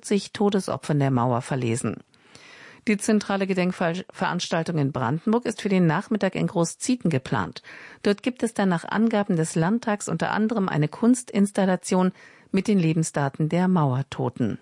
sich Todesopfern der Mauer verlesen. Die zentrale Gedenkveranstaltung in Brandenburg ist für den Nachmittag in Großzieten geplant. Dort gibt es dann nach Angaben des Landtags unter anderem eine Kunstinstallation mit den Lebensdaten der Mauertoten.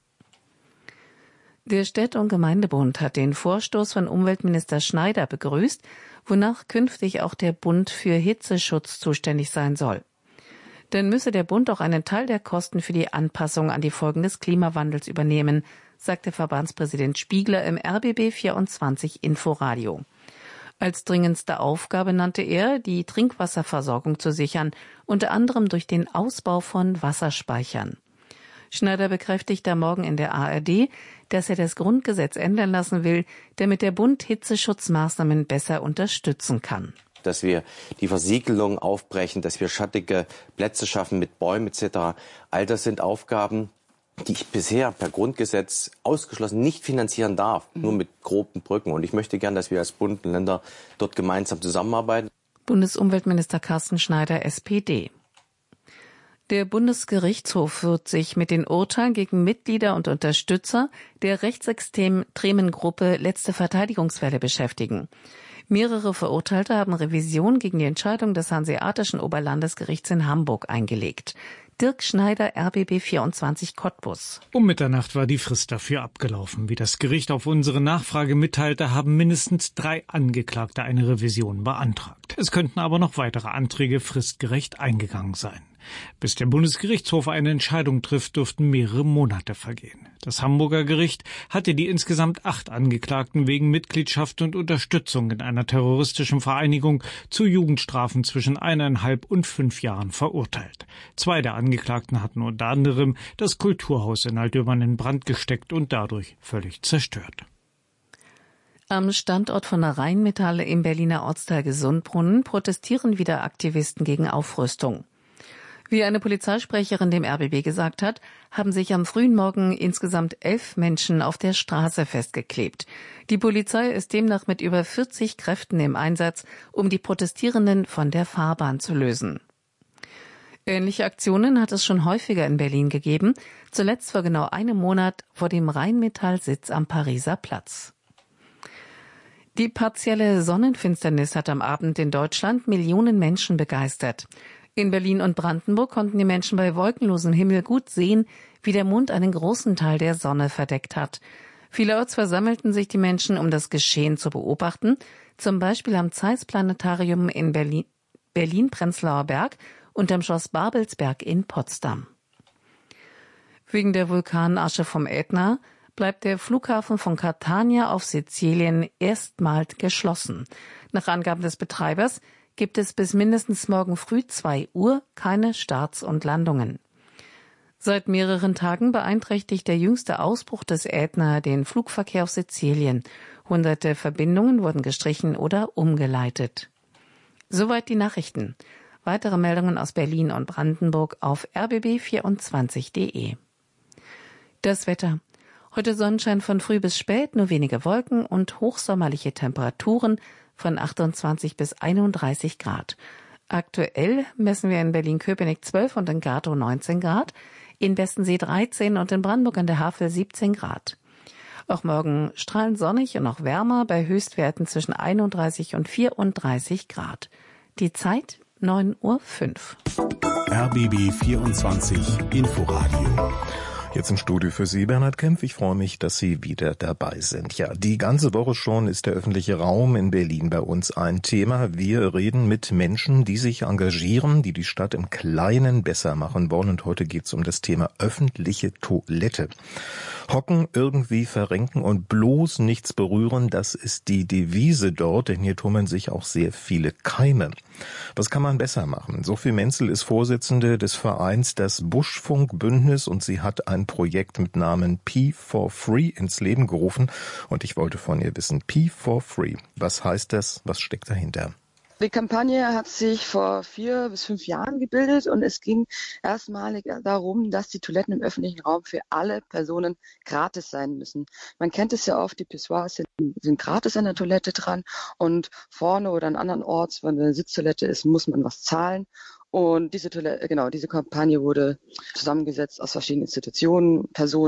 Der Städte- und Gemeindebund hat den Vorstoß von Umweltminister Schneider begrüßt, wonach künftig auch der Bund für Hitzeschutz zuständig sein soll. Dann müsse der Bund auch einen Teil der Kosten für die Anpassung an die Folgen des Klimawandels übernehmen, sagte Verbandspräsident Spiegler im RBB 24 Inforadio. Als dringendste Aufgabe nannte er, die Trinkwasserversorgung zu sichern, unter anderem durch den Ausbau von Wasserspeichern. Schneider bekräftigte am Morgen in der ARD, dass er das Grundgesetz ändern lassen will, damit der Bund Hitzeschutzmaßnahmen besser unterstützen kann. Dass wir die Versiegelung aufbrechen, dass wir schattige Plätze schaffen mit Bäumen etc. All das sind Aufgaben, die ich bisher per Grundgesetz ausgeschlossen nicht finanzieren darf, nur mit groben Brücken. Und ich möchte gern, dass wir als Bund und Länder dort gemeinsam zusammenarbeiten. Bundesumweltminister Carsten Schneider, SPD. Der Bundesgerichtshof wird sich mit den Urteilen gegen Mitglieder und Unterstützer der rechtsextremen Gruppe Letzte Verteidigungswelle beschäftigen. Mehrere Verurteilte haben Revision gegen die Entscheidung des Hanseatischen Oberlandesgerichts in Hamburg eingelegt. Dirk Schneider, RBB 24 Cottbus. Um Mitternacht war die Frist dafür abgelaufen. Wie das Gericht auf unsere Nachfrage mitteilte, haben mindestens 3 Angeklagte eine Revision beantragt. Es könnten aber noch weitere Anträge fristgerecht eingegangen sein. Bis der Bundesgerichtshof eine Entscheidung trifft, dürften mehrere Monate vergehen. Das Hamburger Gericht hatte die insgesamt 8 Angeklagten wegen Mitgliedschaft und Unterstützung in einer terroristischen Vereinigung zu Jugendstrafen zwischen 1,5 und 5 Jahren verurteilt. 2 der Angeklagten hatten unter anderem das Kulturhaus in Altdöbern in Brand gesteckt und dadurch völlig zerstört. Am Standort von der Rheinmetall im Berliner Ortsteil Gesundbrunnen protestieren wieder Aktivisten gegen Aufrüstung. Wie eine Polizeisprecherin dem RBB gesagt hat, haben sich am frühen Morgen insgesamt 11 Menschen auf der Straße festgeklebt. Die Polizei ist demnach mit über 40 Kräften im Einsatz, um die Protestierenden von der Fahrbahn zu lösen. Ähnliche Aktionen hat es schon häufiger in Berlin gegeben, zuletzt vor genau einem Monat vor dem Rheinmetall-Sitz am Pariser Platz. Die partielle Sonnenfinsternis hat am Abend in Deutschland Millionen Menschen begeistert. In Berlin und Brandenburg konnten die Menschen bei wolkenlosem Himmel gut sehen, wie der Mond einen großen Teil der Sonne verdeckt hat. Vielerorts versammelten sich die Menschen, um das Geschehen zu beobachten, zum Beispiel am Zeiss-Planetarium in Berlin-Prenzlauer Berg und am Schloss Babelsberg in Potsdam. Wegen der Vulkanasche vom Ätna bleibt der Flughafen von Catania auf Sizilien erstmals geschlossen. Nach Angaben des Betreibers gibt es bis mindestens morgen früh 2 Uhr keine Starts und Landungen. Seit mehreren Tagen beeinträchtigt der jüngste Ausbruch des Ätna den Flugverkehr auf Sizilien. Hunderte Verbindungen wurden gestrichen oder umgeleitet. Soweit die Nachrichten. Weitere Meldungen aus Berlin und Brandenburg auf rbb24.de. Das Wetter. Heute Sonnenschein von früh bis spät, nur wenige Wolken und hochsommerliche Temperaturen von 28 bis 31 Grad. Aktuell messen wir in Berlin-Köpenick 12 und in Gatow 19 Grad, in Westensee 13 und in Brandenburg an der Havel 17 Grad. Auch morgen strahlend sonnig und noch wärmer bei Höchstwerten zwischen 31 und 34 Grad. Die Zeit 9:05 Uhr. RBB 24 Inforadio. Jetzt im Studio für Sie, Bernhard Kempf. Ich freue mich, dass Sie wieder dabei sind. Ja, die ganze Woche schon ist der öffentliche Raum in Berlin bei uns ein Thema. Wir reden mit Menschen, die sich engagieren, die die Stadt im Kleinen besser machen wollen. Und heute geht es um das Thema öffentliche Toilette. Hocken, irgendwie verrenken und bloß nichts berühren, das ist die Devise dort, denn hier tummeln sich auch sehr viele Keime. Was kann man besser machen? Sophie Menzel ist Vorsitzende des Vereins Das Buschfunkbündnis und sie hat ein Projekt mit Namen P4Free ins Leben gerufen und ich wollte von ihr wissen, P4Free, was heißt das, was steckt dahinter? Die Kampagne hat sich vor 4 bis 5 Jahren gebildet und es ging erstmalig darum, dass die Toiletten im öffentlichen Raum für alle Personen gratis sein müssen. Man kennt es ja oft, die Pissoirs sind gratis an der Toilette dran und vorne oder an anderen Orts, wenn eine Sitztoilette ist, muss man was zahlen. Und diese Kampagne wurde zusammengesetzt aus verschiedenen Institutionen, Personen,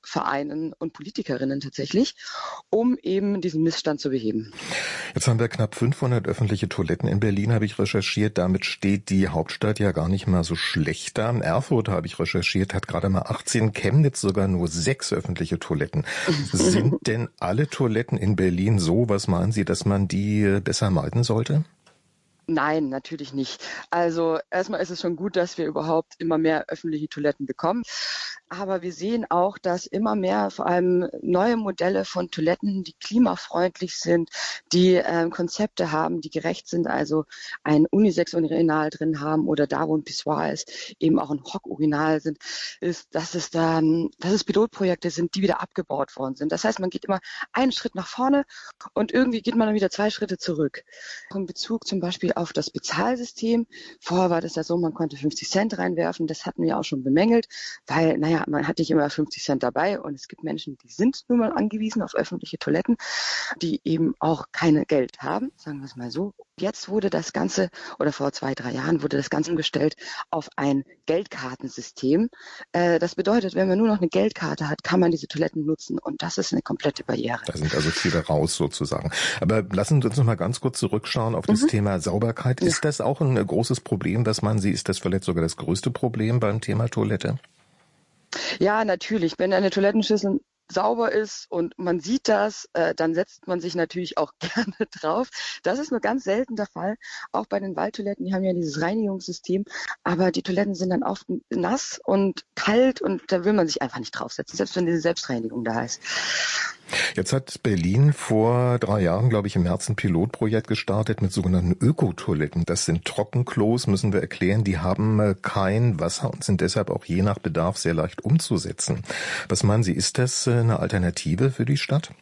Vereinen und Politikerinnen tatsächlich, um eben diesen Missstand zu beheben. Jetzt haben wir knapp 500 öffentliche Toiletten in Berlin, habe ich recherchiert. Damit steht die Hauptstadt ja gar nicht mal so schlecht da. Erfurt, habe ich recherchiert, hat gerade mal 18, Chemnitz sogar nur 6 öffentliche Toiletten. Sind denn alle Toiletten in Berlin so, was meinen Sie, dass man die besser meiden sollte? Nein, natürlich nicht. Also erstmal ist es schon gut, dass wir überhaupt immer mehr öffentliche Toiletten bekommen. Aber wir sehen auch, dass immer mehr vor allem neue Modelle von Toiletten, die klimafreundlich sind, die Konzepte haben, die gerecht sind, also ein Unisex-Urinal drin haben oder da, wo ein Pissoir ist, eben auch ein Hockurinal sind, dass es Pilotprojekte sind, die wieder abgebaut worden sind. Das heißt, man geht immer einen Schritt nach vorne und irgendwie geht man dann wieder 2 Schritte zurück. In Bezug zum Beispiel auf das Bezahlsystem. Vorher war das ja so, man konnte 50 Cent reinwerfen. Das hatten wir auch schon bemängelt, weil, man hat nicht immer 50 Cent dabei und es gibt Menschen, die sind nun mal angewiesen auf öffentliche Toiletten, die eben auch keine Geld haben, sagen wir es mal so. Jetzt wurde das Ganze, oder vor 2-3 Jahren wurde das Ganze umgestellt auf ein Geldkartensystem. Das bedeutet, wenn man nur noch eine Geldkarte hat, kann man diese Toiletten nutzen und das ist eine komplette Barriere. Da sind also viele raus sozusagen. Aber lassen Sie uns noch mal ganz kurz zurückschauen auf das Thema Sauberkeit. Ja. Ist das auch ein großes Problem, was man sieht? Ist das vielleicht sogar das größte Problem beim Thema Toilette? Ja, natürlich. Wenn eine Toilettenschüssel sauber ist und man sieht das, dann setzt man sich natürlich auch gerne drauf. Das ist nur ganz selten der Fall. Auch bei den Waldtoiletten, die haben ja dieses Reinigungssystem, aber die Toiletten sind dann oft nass und kalt und da will man sich einfach nicht draufsetzen, selbst wenn diese Selbstreinigung da ist. Jetzt hat Berlin vor 3 Jahren, glaube ich, im März ein Pilotprojekt gestartet mit sogenannten Ökotoiletten. Das sind Trockenklos, müssen wir erklären. Die haben kein Wasser und sind deshalb auch je nach Bedarf sehr leicht umzusetzen. Was meinen Sie, ist das eine Alternative für die Stadt?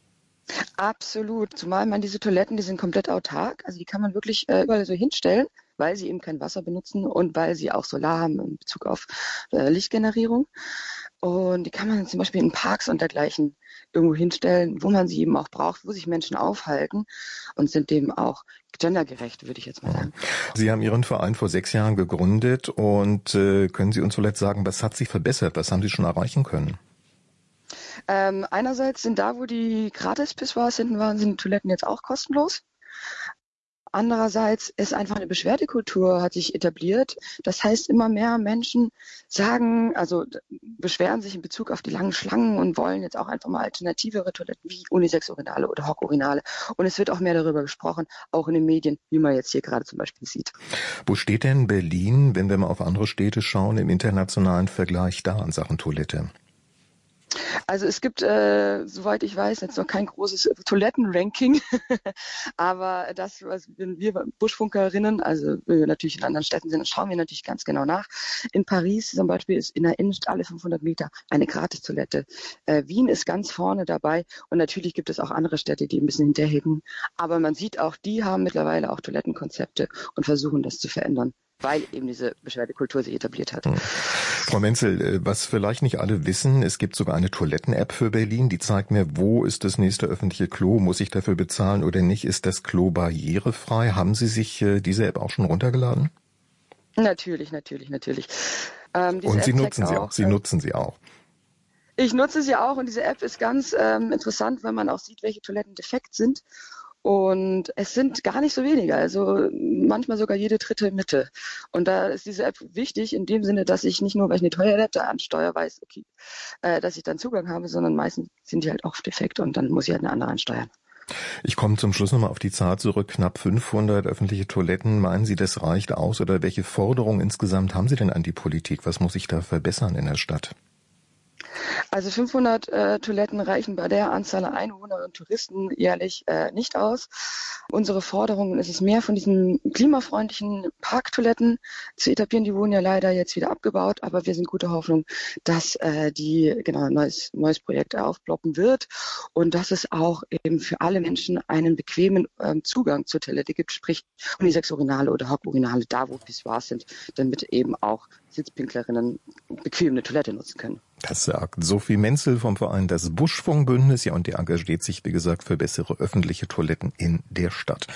Absolut, zumal diese Toiletten, die sind komplett autark, also die kann man wirklich überall so hinstellen, weil sie eben kein Wasser benutzen und weil sie auch Solar haben in Bezug auf Lichtgenerierung. Und die kann man zum Beispiel in Parks und dergleichen irgendwo hinstellen, wo man sie eben auch braucht, wo sich Menschen aufhalten und sind dem auch gendergerecht, würde ich jetzt mal sagen. Sie haben Ihren Verein vor 6 Jahren gegründet und können Sie uns vielleicht sagen, was hat sich verbessert? Was haben Sie schon erreichen können? Einerseits sind da, wo die Gratis-Pissoirs hinten waren, sind die Toiletten jetzt auch kostenlos. Andererseits ist einfach eine Beschwerdekultur, hat sich etabliert. Das heißt, immer mehr Menschen beschweren sich in Bezug auf die langen Schlangen und wollen jetzt auch einfach mal alternativere Toiletten wie Unisex-Urinale oder Hockurinale. Und es wird auch mehr darüber gesprochen, auch in den Medien, wie man jetzt hier gerade zum Beispiel sieht. Wo steht denn Berlin, wenn wir mal auf andere Städte schauen, im internationalen Vergleich da in Sachen Toilette? Also es gibt, soweit ich weiß, jetzt noch kein großes Toilettenranking, aber das, was wir Buschfunkerinnen, also wenn wir natürlich in anderen Städten sind, dann schauen wir natürlich ganz genau nach. In Paris zum Beispiel ist in der Innenstadt alle 500 Meter eine Gratis-Toilette. Wien ist ganz vorne dabei und natürlich gibt es auch andere Städte, die ein bisschen hinterherhinken, aber man sieht auch, die haben mittlerweile auch Toilettenkonzepte und versuchen das zu verändern, weil eben diese Beschwerdekultur sich etabliert hat. Frau Menzel, was vielleicht nicht alle wissen, es gibt sogar eine Toiletten-App für Berlin, die zeigt mir, wo ist das nächste öffentliche Klo, muss ich dafür bezahlen oder nicht, ist das Klo barrierefrei? Haben Sie sich diese App auch schon runtergeladen? Natürlich. Und Sie nutzen sie auch? Sie nutzen sie auch? Ich nutze sie auch und diese App ist ganz interessant, weil man auch sieht, welche Toiletten defekt sind. Und es sind gar nicht so wenige, also manchmal sogar jede 3. Mitte. Und da ist diese App wichtig in dem Sinne, dass ich nicht nur, weil ich eine Toilette ansteuere, weiß, okay, dass ich dann Zugang habe, sondern meistens sind die halt auch defekt und dann muss ich halt eine andere ansteuern. Ich komme zum Schluss nochmal auf die Zahl zurück. Knapp 500 öffentliche Toiletten. Meinen Sie, das reicht aus? Oder welche Forderungen insgesamt haben Sie denn an die Politik? Was muss sich da verbessern in der Stadt? Also 500 Toiletten reichen bei der Anzahl an Einwohnern und Touristen jährlich nicht aus. Unsere Forderung ist es, mehr von diesen klimafreundlichen Parktoiletten zu etablieren. Die wurden ja leider jetzt wieder abgebaut, aber wir sind guter Hoffnung, dass ein neues Projekt aufploppen wird und dass es auch eben für alle Menschen einen bequemen Zugang zur Toilette gibt, sprich Unisex-Urinale oder Hockurinale, da wo Pissoirs sind, damit eben auch Sitzpinklerinnen bequem eine Toilette nutzen können. Das sagt Sophie Menzel vom Verein Das Buschfunkbündnis. Ja, und die engagiert sich, wie gesagt, für bessere öffentliche Toiletten in der Stadt.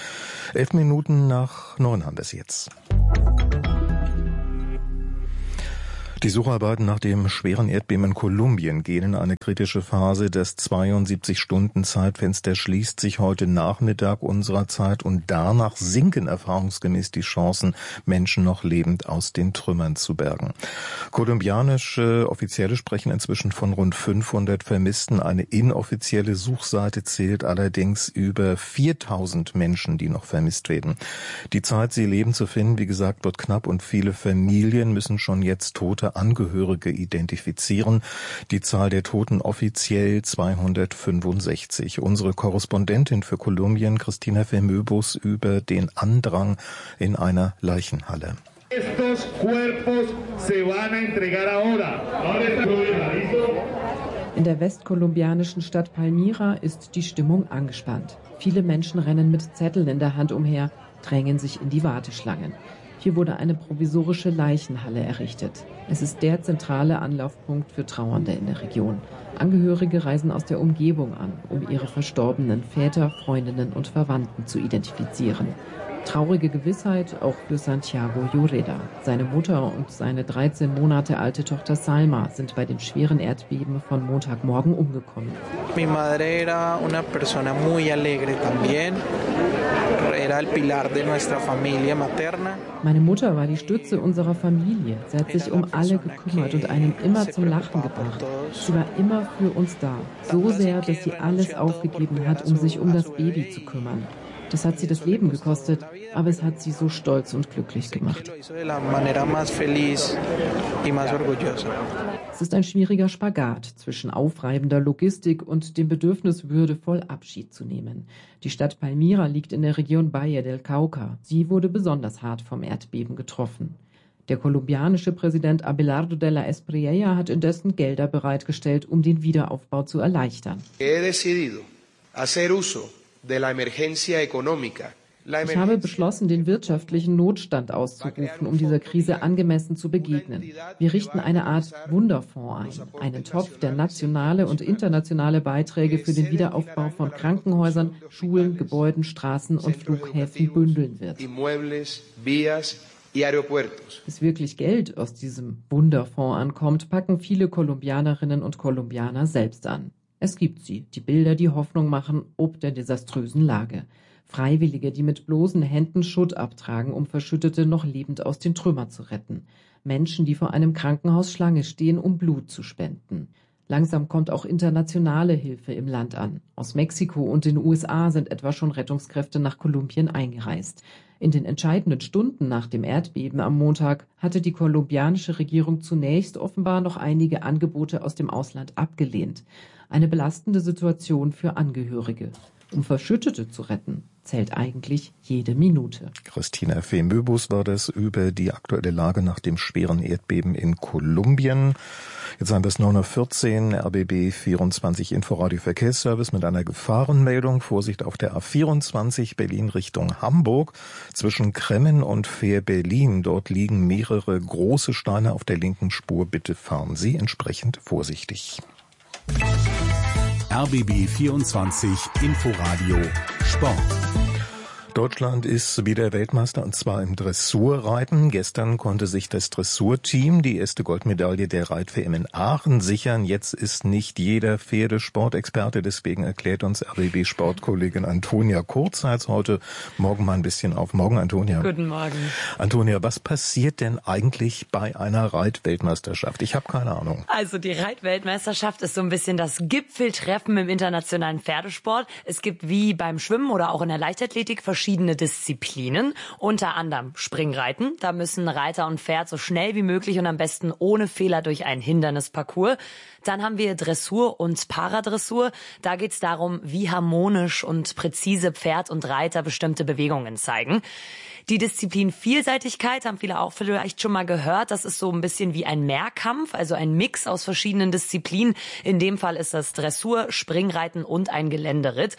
11:11 haben wir es jetzt. Die Sucharbeiten nach dem schweren Erdbeben in Kolumbien gehen in eine kritische Phase. Das 72-Stunden-Zeitfenster schließt sich heute Nachmittag unserer Zeit und danach sinken erfahrungsgemäß die Chancen, Menschen noch lebend aus den Trümmern zu bergen. Kolumbianische Offizielle sprechen inzwischen von rund 500 Vermissten. Eine inoffizielle Suchseite zählt allerdings über 4000 Menschen, die noch vermisst werden. Die Zeit, sie leben zu finden, wie gesagt, wird knapp und viele Familien müssen schon jetzt tote Angehörige identifizieren. Die Zahl der Toten offiziell 265. Unsere Korrespondentin für Kolumbien, Cristina Vermöbus, über den Andrang in einer Leichenhalle. Estos cuerpos se van a entregar ahora. In der westkolumbianischen Stadt Palmira ist die Stimmung angespannt. Viele Menschen rennen mit Zetteln in der Hand umher, drängen sich in die Warteschlangen. Hier wurde eine provisorische Leichenhalle errichtet. Es ist der zentrale Anlaufpunkt für Trauernde in der Region. Angehörige reisen aus der Umgebung an, um ihre verstorbenen Väter, Freundinnen und Verwandten zu identifizieren. Traurige Gewissheit auch für Santiago Lloreda. Seine Mutter und seine 13 Monate alte Tochter Salma sind bei dem schweren Erdbeben von Montagmorgen umgekommen. Mi madre era una persona muy alegre también. Era el pilar de nuestra familia materna. Meine Mutter war die Stütze unserer Familie. Sie hat sich um alle gekümmert und einen immer zum Lachen gebracht. Sie war immer für uns da. So sehr, dass sie alles aufgegeben hat, um sich um das Baby zu kümmern. Das hat sie das Leben gekostet, aber es hat sie so stolz und glücklich gemacht. Es ist ein schwieriger Spagat zwischen aufreibender Logistik und dem Bedürfnis, würdevoll Abschied zu nehmen. Die Stadt Palmira liegt in der Region Valle del Cauca. Sie wurde besonders hart vom Erdbeben getroffen. Der kolumbianische Präsident Abelardo de la Espriella hat indessen Gelder bereitgestellt, um den Wiederaufbau zu erleichtern. Ich habe beschlossen, den wirtschaftlichen Notstand auszurufen, um dieser Krise angemessen zu begegnen. Wir richten eine Art Wunderfonds ein, einen Topf, der nationale und internationale Beiträge für den Wiederaufbau von Krankenhäusern, Schulen, Gebäuden, Straßen und Flughäfen bündeln wird. Bis wirklich Geld aus diesem Wunderfonds ankommt, packen viele Kolumbianerinnen und Kolumbianer selbst an. Es gibt sie, die Bilder, die Hoffnung machen, ob der desaströsen Lage. Freiwillige, die mit bloßen Händen Schutt abtragen, um Verschüttete noch lebend aus den Trümmern zu retten. Menschen, die vor einem Krankenhaus Schlange stehen, um Blut zu spenden. Langsam kommt auch internationale Hilfe im Land an. Aus Mexiko und den USA sind etwa schon Rettungskräfte nach Kolumbien eingereist. In den entscheidenden Stunden nach dem Erdbeben am Montag hatte die kolumbianische Regierung zunächst offenbar noch einige Angebote aus dem Ausland abgelehnt. Eine belastende Situation für Angehörige. Um Verschüttete zu retten, zählt eigentlich jede Minute. Cristina Vermöbus war das über die aktuelle Lage nach dem schweren Erdbeben in Kolumbien. Jetzt haben wir es 9:14 Uhr, RBB 24 Inforadio Verkehrsservice mit einer Gefahrenmeldung. Vorsicht auf der A24 Berlin Richtung Hamburg. Zwischen Kremmen und Fähr-Berlin, dort liegen mehrere große Steine auf der linken Spur. Bitte fahren Sie entsprechend vorsichtig. RBB 24 Inforadio Sport. Deutschland ist wieder Weltmeister und zwar im Dressurreiten. Gestern konnte sich das Dressurteam die erste Goldmedaille der Reit-WM in Aachen sichern. Jetzt ist nicht jeder Pferdesportexperte, deswegen erklärt uns RBB-Sportkollegin Antonia Kurzhals heute Morgen mal ein bisschen auf. Morgen, Antonia. Guten Morgen. Antonia, was passiert denn eigentlich bei einer Reitweltmeisterschaft? Ich habe keine Ahnung. Also die Reitweltmeisterschaft ist so ein bisschen das Gipfeltreffen im internationalen Pferdesport. Es gibt wie beim Schwimmen oder auch in der Leichtathletik verschiedene Disziplinen, unter anderem Springreiten. Da müssen Reiter und Pferd so schnell wie möglich und am besten ohne Fehler durch einen Hindernisparcours. Dann haben wir Dressur und Paradressur. Da geht es darum, wie harmonisch und präzise Pferd und Reiter bestimmte Bewegungen zeigen. Die Disziplin Vielseitigkeit haben viele auch vielleicht schon mal gehört. Das ist so ein bisschen wie ein Mehrkampf, also ein Mix aus verschiedenen Disziplinen. In dem Fall ist das Dressur, Springreiten und ein Geländeritt.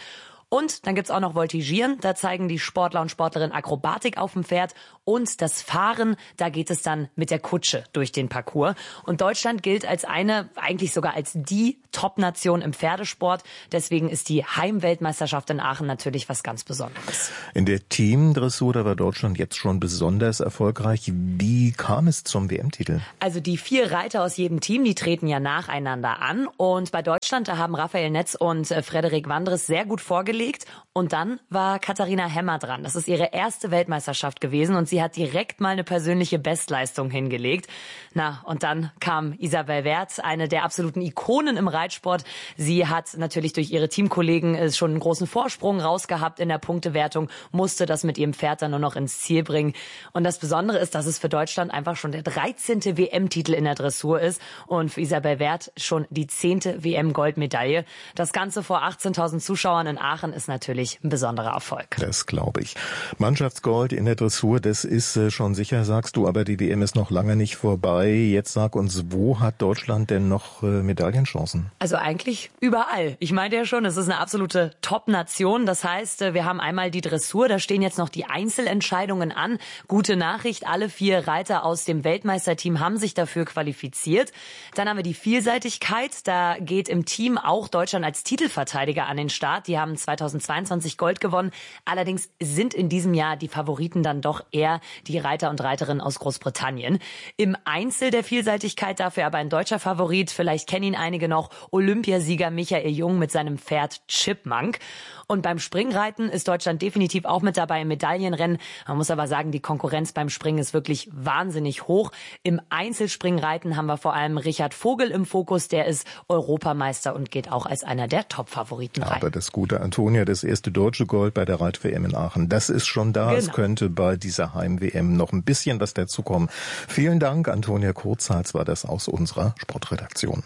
Und dann gibt's auch noch Voltigieren. Da zeigen die Sportler und Sportlerinnen Akrobatik auf dem Pferd. Und das Fahren, da geht es dann mit der Kutsche durch den Parcours. Und Deutschland gilt als eine, eigentlich sogar als die Top-Nation im Pferdesport. Deswegen ist die Heimweltmeisterschaft in Aachen natürlich was ganz Besonderes. In der Teamdressur, da war Deutschland jetzt schon besonders erfolgreich. Wie kam es zum WM-Titel? Also die 4 Reiter aus jedem Team, die treten ja nacheinander an. Und bei Deutschland, da haben Raphael Netz und Frederik Wandres sehr gut vorgelegt. Und dann war Katharina Hemmer dran. Das ist ihre erste Weltmeisterschaft gewesen und sie hat direkt mal eine persönliche Bestleistung hingelegt. Na, und dann kam Isabel Werth, eine der absoluten Ikonen im Reitsport. Sie hat natürlich durch ihre Teamkollegen schon einen großen Vorsprung rausgehabt in der Punktewertung, musste das mit ihrem Pferd dann nur noch ins Ziel bringen. Und das Besondere ist, dass es für Deutschland einfach schon der 13. WM-Titel in der Dressur ist und für Isabel Werth schon die 10. WM-Goldmedaille. Das Ganze vor 18.000 Zuschauern in Aachen ist natürlich ein besonderer Erfolg. Das glaube ich. Mannschaftsgold in der Dressur, das ist schon sicher, sagst du, aber die WM ist noch lange nicht vorbei. Jetzt sag uns, wo hat Deutschland denn noch Medaillenchancen? Also eigentlich überall. Ich meinte ja schon, es ist eine absolute Top-Nation. Das heißt, wir haben einmal die Dressur, da stehen jetzt noch die Einzelentscheidungen an. Gute Nachricht, alle 4 Reiter aus dem Weltmeisterteam haben sich dafür qualifiziert. Dann haben wir die Vielseitigkeit. Da geht im Team auch Deutschland als Titelverteidiger an den Start. Die haben 2022 Gold gewonnen. Allerdings sind in diesem Jahr die Favoriten dann doch eher die Reiter und Reiterinnen aus Großbritannien. Im Einzel der Vielseitigkeit dafür aber ein deutscher Favorit. Vielleicht kennen ihn einige noch. Olympiasieger Michael Jung mit seinem Pferd Chipmunk. Und beim Springreiten ist Deutschland definitiv auch mit dabei im Medaillenrennen. Man muss aber sagen, die Konkurrenz beim Springen ist wirklich wahnsinnig hoch. Im Einzelspringreiten haben wir vor allem Richard Vogel im Fokus. Der ist Europameister und geht auch als einer der Top-Favoriten rein. Aber das gute Antonia, das erste deutsche Gold bei der Reit-WM in Aachen, das ist schon da. Genau. Es könnte bei dieser Heim-WM noch ein bisschen was dazukommen. Vielen Dank, Antonia Kurzhals war das aus unserer Sportredaktion.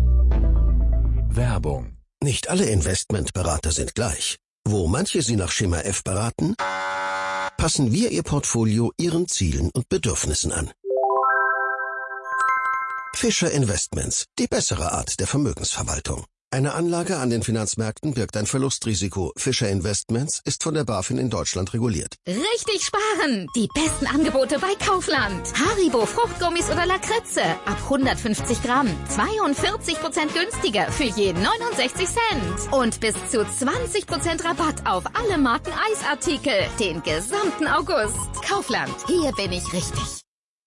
Werbung. Nicht alle Investmentberater sind gleich. Wo manche Sie nach Schema F beraten, passen wir Ihr Portfolio Ihren Zielen und Bedürfnissen an. Fischer Investments, die bessere Art der Vermögensverwaltung. Eine Anlage an den Finanzmärkten birgt ein Verlustrisiko. Fischer Investments ist von der BaFin in Deutschland reguliert. Richtig sparen! Die besten Angebote bei Kaufland. Haribo Fruchtgummis oder Lakritze ab 150 Gramm. 42% günstiger für jeden 69 Cent. Und bis zu 20% Rabatt auf alle Marken Eisartikel. Den gesamten August. Kaufland, hier bin ich richtig.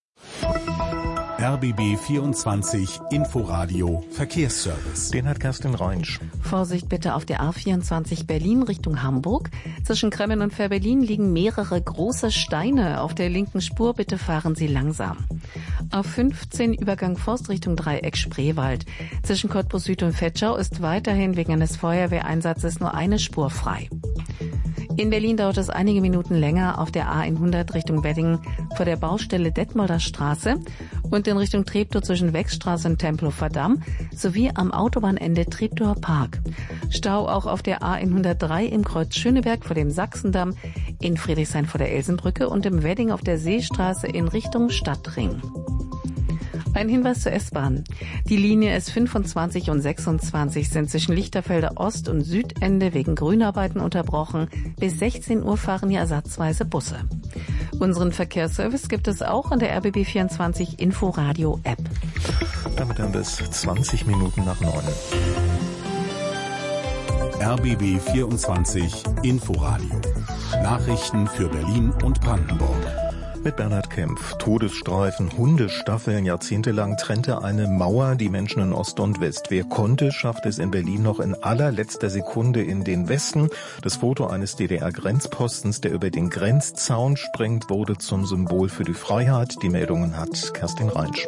RBB 24 Inforadio Verkehrsservice. Den hat Kerstin Reinsch. Vorsicht bitte auf der A24 Berlin Richtung Hamburg. Zwischen Kremmen und Fehrbellin liegen mehrere große Steine. Auf der linken Spur bitte fahren Sie langsam. A15 Übergang Forst Richtung Dreieck Spreewald. Zwischen Cottbus Süd und Vetschau ist weiterhin wegen eines Feuerwehreinsatzes nur eine Spur frei. In Berlin dauert es einige Minuten länger auf der A100 Richtung Wedding vor der Baustelle Detmolder Straße und in Richtung Treptow zwischen Wechstraße und Tempelhofer Damm sowie am Autobahnende Treptower Park. Stau auch auf der A103 im Kreuz Schöneberg vor dem Sachsendamm, in Friedrichshain vor der Elsenbrücke und im Wedding auf der Seestraße in Richtung Stadtring. Ein Hinweis zur S-Bahn. Die Linie S25 und 26 sind zwischen Lichterfelder Ost- und Südende wegen Grünarbeiten unterbrochen. Bis 16 Uhr fahren hier ersatzweise Busse. Unseren Verkehrsservice gibt es auch in der RBB24 Inforadio App. Damit haben wir es 20 Minuten nach 9. RBB 24 Inforadio. Nachrichten für Berlin und Brandenburg. Mit Bernhard Kempf. Todesstreifen, Hundestaffeln. Jahrzehntelang trennte eine Mauer die Menschen in Ost und West. Wer konnte, schaffte es in Berlin noch in allerletzter Sekunde in den Westen. Das Foto eines DDR-Grenzpostens, der über den Grenzzaun springt, wurde zum Symbol für die Freiheit. Die Meldungen hat Kerstin Reinsch.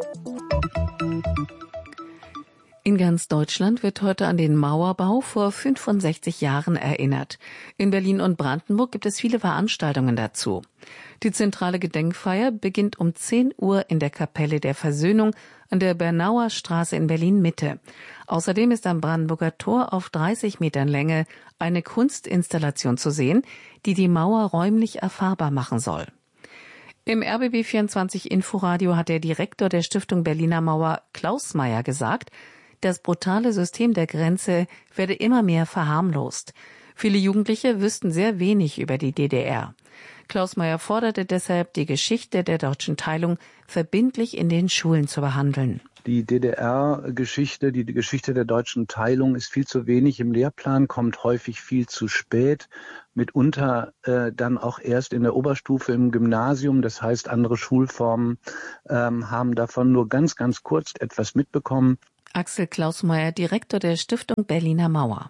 In ganz Deutschland wird heute an den Mauerbau vor 65 Jahren erinnert. In Berlin und Brandenburg gibt es viele Veranstaltungen dazu. Die zentrale Gedenkfeier beginnt um 10 Uhr in der Kapelle der Versöhnung an der Bernauer Straße in Berlin-Mitte. Außerdem ist am Brandenburger Tor auf 30 Metern Länge eine Kunstinstallation zu sehen, die die Mauer räumlich erfahrbar machen soll. Im RBB24 Inforadio hat der Direktor der Stiftung Berliner Mauer, Klaus Meyer, gesagt, das brutale System der Grenze werde immer mehr verharmlost. Viele Jugendliche wüssten sehr wenig über die DDR. Klaus Meyer forderte deshalb, die Geschichte der deutschen Teilung verbindlich in den Schulen zu behandeln. Die DDR-Geschichte, die Geschichte der deutschen Teilung ist viel zu wenig im Lehrplan, kommt häufig viel zu spät, mitunter dann auch erst in der Oberstufe im Gymnasium. Das heißt, andere Schulformen haben davon nur ganz, ganz kurz etwas mitbekommen. Axel Klausmeier, Direktor der Stiftung Berliner Mauer.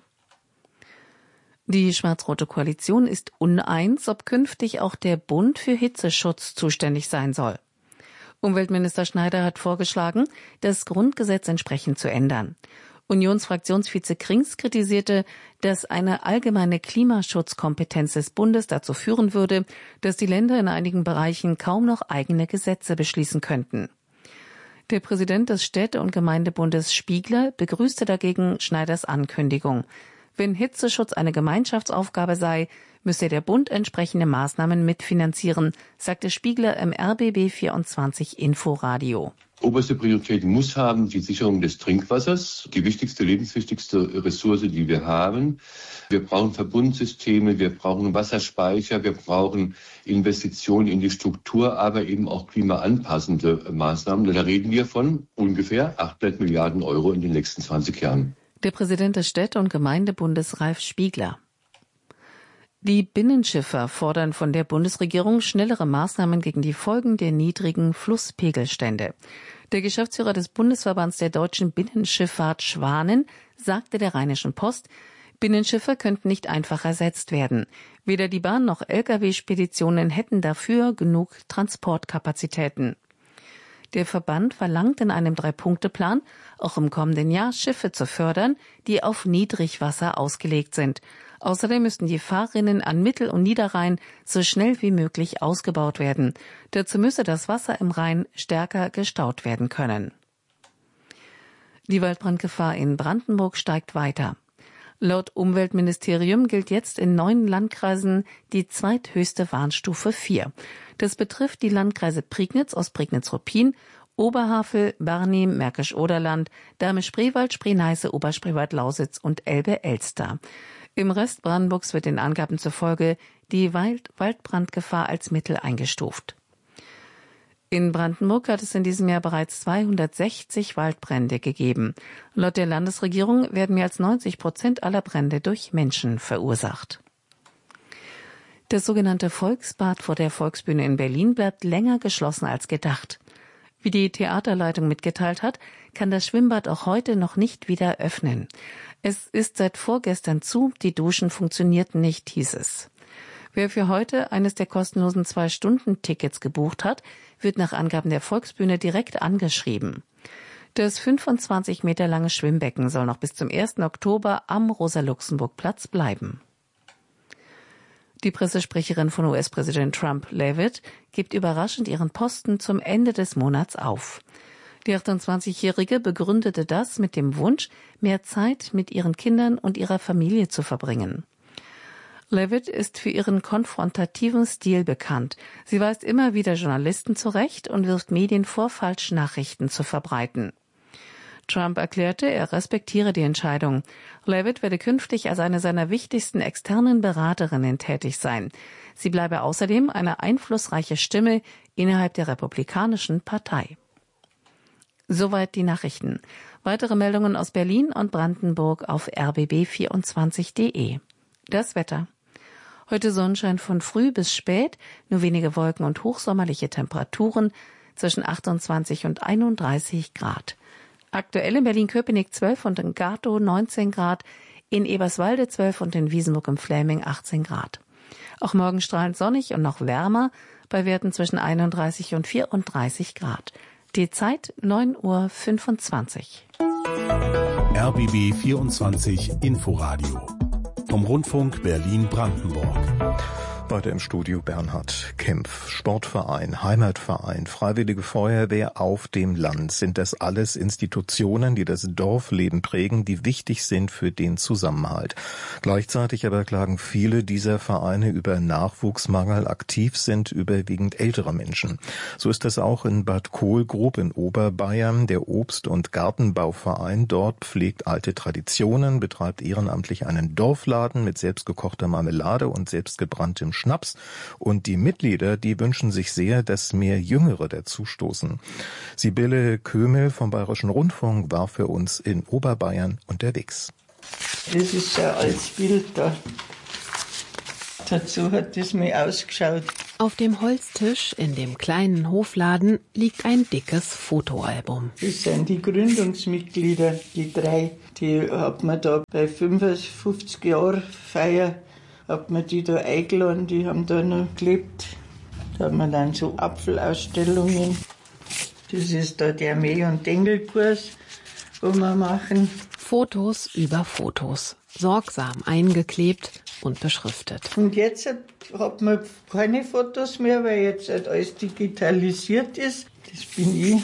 Die schwarz-rote Koalition ist uneins, ob künftig auch der Bund für Hitzeschutz zuständig sein soll. Umweltminister Schneider hat vorgeschlagen, das Grundgesetz entsprechend zu ändern. Unionsfraktionsvize Krings kritisierte, dass eine allgemeine Klimaschutzkompetenz des Bundes dazu führen würde, dass die Länder in einigen Bereichen kaum noch eigene Gesetze beschließen könnten. Der Präsident des Städte- und Gemeindebundes Spiegler begrüßte dagegen Schneiders Ankündigung. Wenn Hitzeschutz eine Gemeinschaftsaufgabe sei, müsse der Bund entsprechende Maßnahmen mitfinanzieren, sagte Spiegler im RBB 24 Inforadio. Oberste Priorität muss haben die Sicherung des Trinkwassers, die wichtigste, lebenswichtigste Ressource, die wir haben. Wir brauchen Verbundsysteme, wir brauchen Wasserspeicher, wir brauchen Investitionen in die Struktur, aber eben auch klimaanpassende Maßnahmen. Da reden wir von ungefähr 800 Milliarden Euro in den nächsten 20 Jahren. Der Präsident des Städte- und Gemeindebundes Ralf Spiegler. Die Binnenschiffer fordern von der Bundesregierung schnellere Maßnahmen gegen die Folgen der niedrigen Flusspegelstände. Der Geschäftsführer des Bundesverbands der deutschen Binnenschifffahrt Schwanen sagte der Rheinischen Post, Binnenschiffe könnten nicht einfach ersetzt werden. Weder die Bahn noch Lkw-Speditionen hätten dafür genug Transportkapazitäten. Der Verband verlangt in einem 3-Punkte-Plan, auch im kommenden Jahr Schiffe zu fördern, die auf Niedrigwasser ausgelegt sind. Außerdem müssten die Fahrrinnen an Mittel- und Niederrhein so schnell wie möglich ausgebaut werden. Dazu müsse das Wasser im Rhein stärker gestaut werden können. Die Waldbrandgefahr in Brandenburg steigt weiter. Laut Umweltministerium gilt jetzt in 9 Landkreisen die zweithöchste Warnstufe 4. Das betrifft die Landkreise Prignitz, Ostprignitz-Ruppin, Oberhavel, Barnim, Märkisch-Oderland, Dahme-Spreewald, Spree-Neiße, Oberspreewald-Lausitz und Elbe-Elster. Im Rest Brandenburgs wird den Angaben zufolge die Waldbrandgefahr als mittel eingestuft. In Brandenburg hat es in diesem Jahr bereits 260 Waldbrände gegeben. Laut der Landesregierung werden mehr als 90% aller Brände durch Menschen verursacht. Das sogenannte Volksbad vor der Volksbühne in Berlin bleibt länger geschlossen als gedacht. Wie die Theaterleitung mitgeteilt hat, kann das Schwimmbad auch heute noch nicht wieder öffnen. Es ist seit vorgestern zu, die Duschen funktionierten nicht, hieß es. Wer für heute eines der kostenlosen 2-Stunden-Tickets gebucht hat, wird nach Angaben der Volksbühne direkt angeschrieben. Das 25 Meter lange Schwimmbecken soll noch bis zum 1. Oktober am Rosa-Luxemburg-Platz bleiben. Die Pressesprecherin von US-Präsident Trump, Leavitt, gibt überraschend ihren Posten zum Ende des Monats auf. Die 28-Jährige begründete das mit dem Wunsch, mehr Zeit mit ihren Kindern und ihrer Familie zu verbringen. Leavitt ist für ihren konfrontativen Stil bekannt. Sie weist immer wieder Journalisten zurecht und wirft Medien vor, Falschnachrichten zu verbreiten. Trump erklärte, er respektiere die Entscheidung. Leavitt werde künftig als eine seiner wichtigsten externen Beraterinnen tätig sein. Sie bleibe außerdem eine einflussreiche Stimme innerhalb der Republikanischen Partei. Soweit die Nachrichten. Weitere Meldungen aus Berlin und Brandenburg auf rbb24.de. Das Wetter. Heute Sonnenschein von früh bis spät, nur wenige Wolken und hochsommerliche Temperaturen zwischen 28 und 31 Grad. Aktuell in Berlin-Köpenick 12 und in Gatow 19 Grad, in Eberswalde 12 und in Wiesenburg im Fläming 18 Grad. Auch morgen strahlend sonnig und noch wärmer, bei Werten zwischen 31 und 34 Grad. Die Zeit 9:25 Uhr. RBB 24 Inforadio vom Rundfunk Berlin-Brandenburg. Weiter im Studio Bernhard Kempf. Sportverein, Heimatverein, Freiwillige Feuerwehr auf dem Land. Sind das alles Institutionen, die das Dorfleben prägen, die wichtig sind für den Zusammenhalt? Gleichzeitig aber klagen viele dieser Vereine über Nachwuchsmangel. Aktiv sind überwiegend ältere Menschen. So ist das auch in Bad Kohlgrub in Oberbayern. Der Obst- und Gartenbauverein dort pflegt alte Traditionen, betreibt ehrenamtlich einen Dorfladen mit selbstgekochter Marmelade und selbstgebranntem Schnaps, und die Mitglieder, die wünschen sich sehr, dass mehr Jüngere dazustoßen. Sibylle Kömel vom Bayerischen Rundfunk war für uns in Oberbayern unterwegs. Das ist ein altes Bild da. Dazu hat das mal ausgeschaut. Auf dem Holztisch in dem kleinen Hofladen liegt ein dickes Fotoalbum. Das sind die Gründungsmitglieder, die 3. Die hat man da bei 55 Jahren Feier, hat man die da eingeladen, die haben da noch gelebt. Da haben wir dann so Apfelausstellungen. Das ist da der Mehl- und Dengelkurs, wo wir machen. Fotos über Fotos, sorgsam eingeklebt und beschriftet. Und jetzt hat man keine Fotos mehr, weil jetzt halt alles digitalisiert ist. Das bin ich,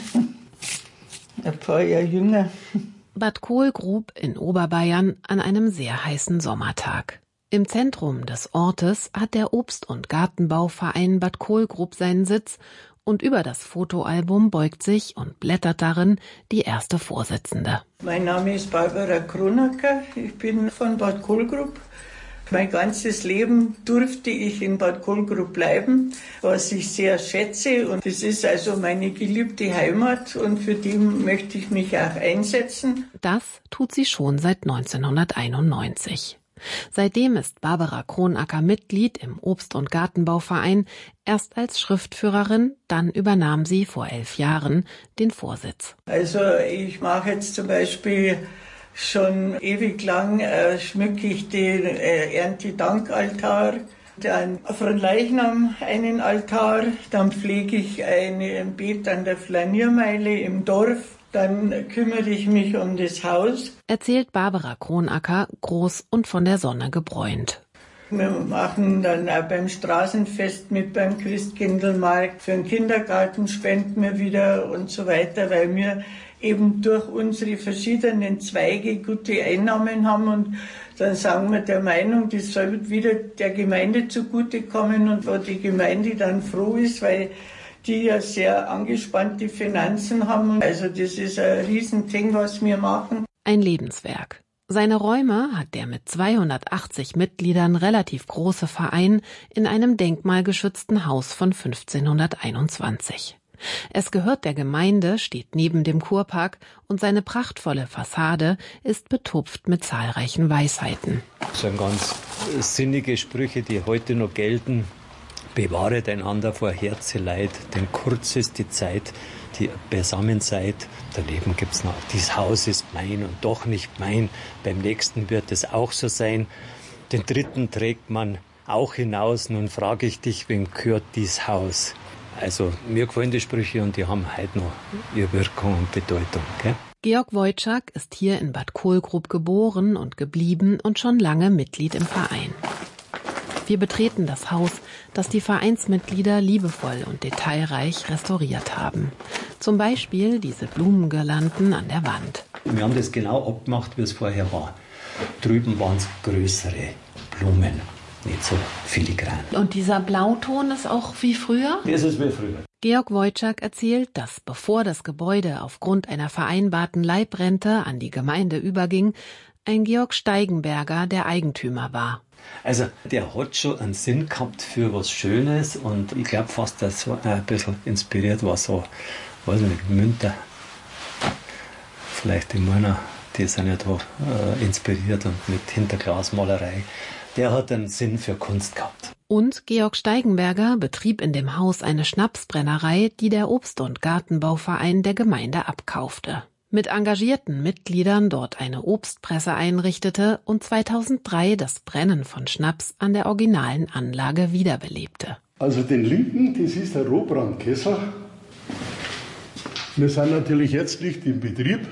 ein paar Jahre jünger. Bad Kohlgrub in Oberbayern an einem sehr heißen Sommertag. Im Zentrum des Ortes hat der Obst- und Gartenbauverein Bad Kohlgrub seinen Sitz, und über das Fotoalbum beugt sich und blättert darin die erste Vorsitzende. Mein Name ist Barbara Kronacker, ich bin von Bad Kohlgrub. Mein ganzes Leben durfte ich in Bad Kohlgrub bleiben, was ich sehr schätze. Und das ist also meine geliebte Heimat, und für die möchte ich mich auch einsetzen. Das tut sie schon seit 1991. Seitdem ist Barbara Kronacker Mitglied im Obst- und Gartenbauverein, erst als Schriftführerin, dann übernahm sie vor 11 Jahren den Vorsitz. Also ich mache jetzt zum Beispiel schon ewig lang, schmücke ich den Erntedankaltar, dann von Leichnam einen Altar, dann pflege ich ein Beet an der Flaniermeile im Dorf. Dann kümmere ich mich um das Haus. Erzählt Barbara Kronacker, groß und von der Sonne gebräunt. Wir machen dann auch beim Straßenfest mit, beim Christkindlmarkt. Für den Kindergarten spenden wir wieder und so weiter, weil wir eben durch unsere verschiedenen Zweige gute Einnahmen haben. Und dann sagen wir der Meinung, das soll wieder der Gemeinde zugutekommen, und wo die Gemeinde dann froh ist, weil die ja sehr angespannte Finanzen haben. Also das ist ein Riesending, was wir machen. Ein Lebenswerk. Seine Räume hat der mit 280 Mitgliedern relativ große Verein in einem denkmalgeschützten Haus von 1521. Es gehört der Gemeinde, steht neben dem Kurpark, und seine prachtvolle Fassade ist betupft mit zahlreichen Weisheiten. Das sind ganz sinnige Sprüche, die heute noch gelten. Bewahret einander vor Herzeleid, denn kurz ist die Zeit, die beisammen seid. Daneben gibt's noch, dies Haus ist mein und doch nicht mein. Beim nächsten wird es auch so sein. Den dritten trägt man auch hinaus. Nun frage ich dich, wem gehört dies Haus? Also mir gefallen die Sprüche, und die haben heute noch ihre Wirkung und Bedeutung. Gell? Georg Wojczak ist hier in Bad Kohlgrub geboren und geblieben und schon lange Mitglied im Verein. Wir betreten das Haus, das die Vereinsmitglieder liebevoll und detailreich restauriert haben. Zum Beispiel diese Blumengirlanden an der Wand. Wir haben das genau abgemacht, wie es vorher war. Drüben waren es größere Blumen, nicht so filigran. Und dieser Blauton ist auch wie früher? Das ist wie früher. Georg Wojczak erzählt, dass bevor das Gebäude aufgrund einer vereinbarten Leibrente an die Gemeinde überging, ein Georg Steigenberger der Eigentümer war. Also der hat schon einen Sinn gehabt für was Schönes, und ich glaube fast, dass er ein bisschen inspiriert war, so, weiß nicht, Münter, vielleicht die Männer, die sind ja da inspiriert, und mit Hinterglasmalerei. Der hat einen Sinn für Kunst gehabt. Und Georg Steigenberger betrieb in dem Haus eine Schnapsbrennerei, die der Obst- und Gartenbauverein der Gemeinde abkaufte. Mit engagierten Mitgliedern dort eine Obstpresse einrichtete und 2003 das Brennen von Schnaps an der originalen Anlage wiederbelebte. Also den linken, das ist der Rohbrandkessel. Wir sind natürlich jetzt nicht im Betrieb.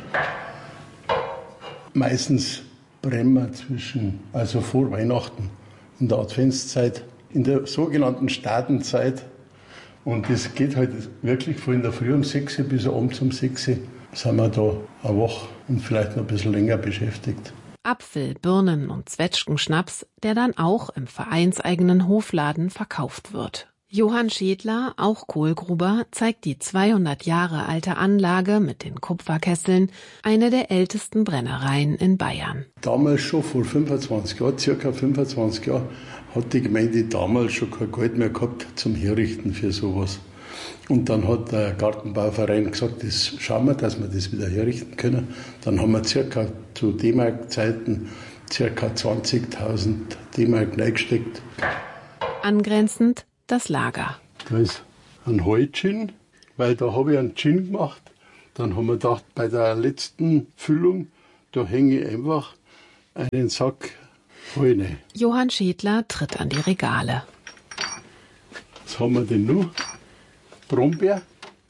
Meistens brennen wir also vor Weihnachten, in der Adventszeit, in der sogenannten Stadenzeit. Und das geht halt wirklich von in der Früh um 6 Uhr bis abends um 6 Uhr. Sind wir da eine Woche und vielleicht noch ein bisschen länger beschäftigt. Apfel-, Birnen- und Zwetschgenschnaps, der dann auch im vereinseigenen Hofladen verkauft wird. Johann Schädler, auch Kohlgruber, zeigt die 200 Jahre alte Anlage mit den Kupferkesseln, eine der ältesten Brennereien in Bayern. Damals schon, vor 25 Jahren, circa 25 Jahren, hat die Gemeinde damals schon kein Geld mehr gehabt zum Herrichten für sowas. Und dann hat der Gartenbauverein gesagt, das schauen wir, dass wir das wieder herrichten können. Dann haben wir circa zu D-Mark-Zeiten circa 20.000 D-Mark reingesteckt. Angrenzend das Lager. Da ist ein Heu-Gin, weil da habe ich einen Gin gemacht. Dann haben wir gedacht, bei der letzten Füllung, da hänge ich einfach einen Sack Heu rein. Johann Schädler tritt an die Regale. Was haben wir denn noch? Brombeer.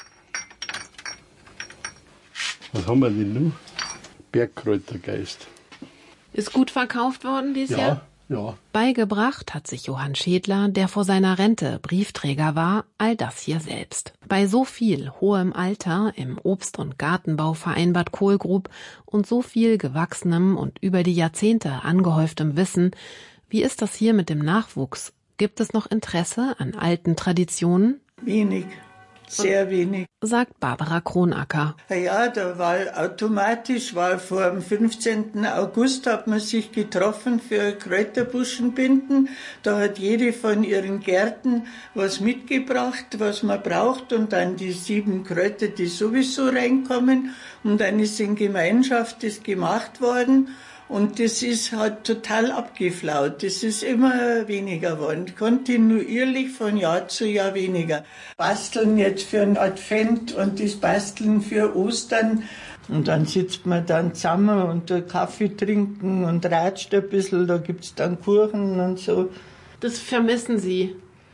Was haben wir denn noch? Bergkräutergeist. Ist gut verkauft worden dieses Jahr? Ja. Beigebracht hat sich Johann Schädler, der vor seiner Rente Briefträger war, all das hier selbst. Bei so viel hohem Alter im Obst- und Gartenbauverein Bad Kohlgrub und so viel gewachsenem und über die Jahrzehnte angehäuftem Wissen, wie ist das hier mit dem Nachwuchs? Gibt es noch Interesse an alten Traditionen? Wenig. Sehr wenig. Sagt Barbara Kronacker. Ja, da war automatisch, vor dem 15. August hat man sich getroffen für Kräuterbuschenbinden. Da hat jede von ihren Gärten was mitgebracht, was man braucht, und dann die 7 Kräuter, die sowieso reinkommen. Und dann ist in Gemeinschaft das gemacht worden. Und das ist halt total abgeflaut. Das ist immer weniger geworden. Kontinuierlich von Jahr zu Jahr weniger. Basteln jetzt für einen Advent und das Basteln für Ostern. Und dann sitzt man dann zusammen und Kaffee trinken und ratscht ein bisschen. Da gibt's dann Kuchen und so. Das vermissen Sie?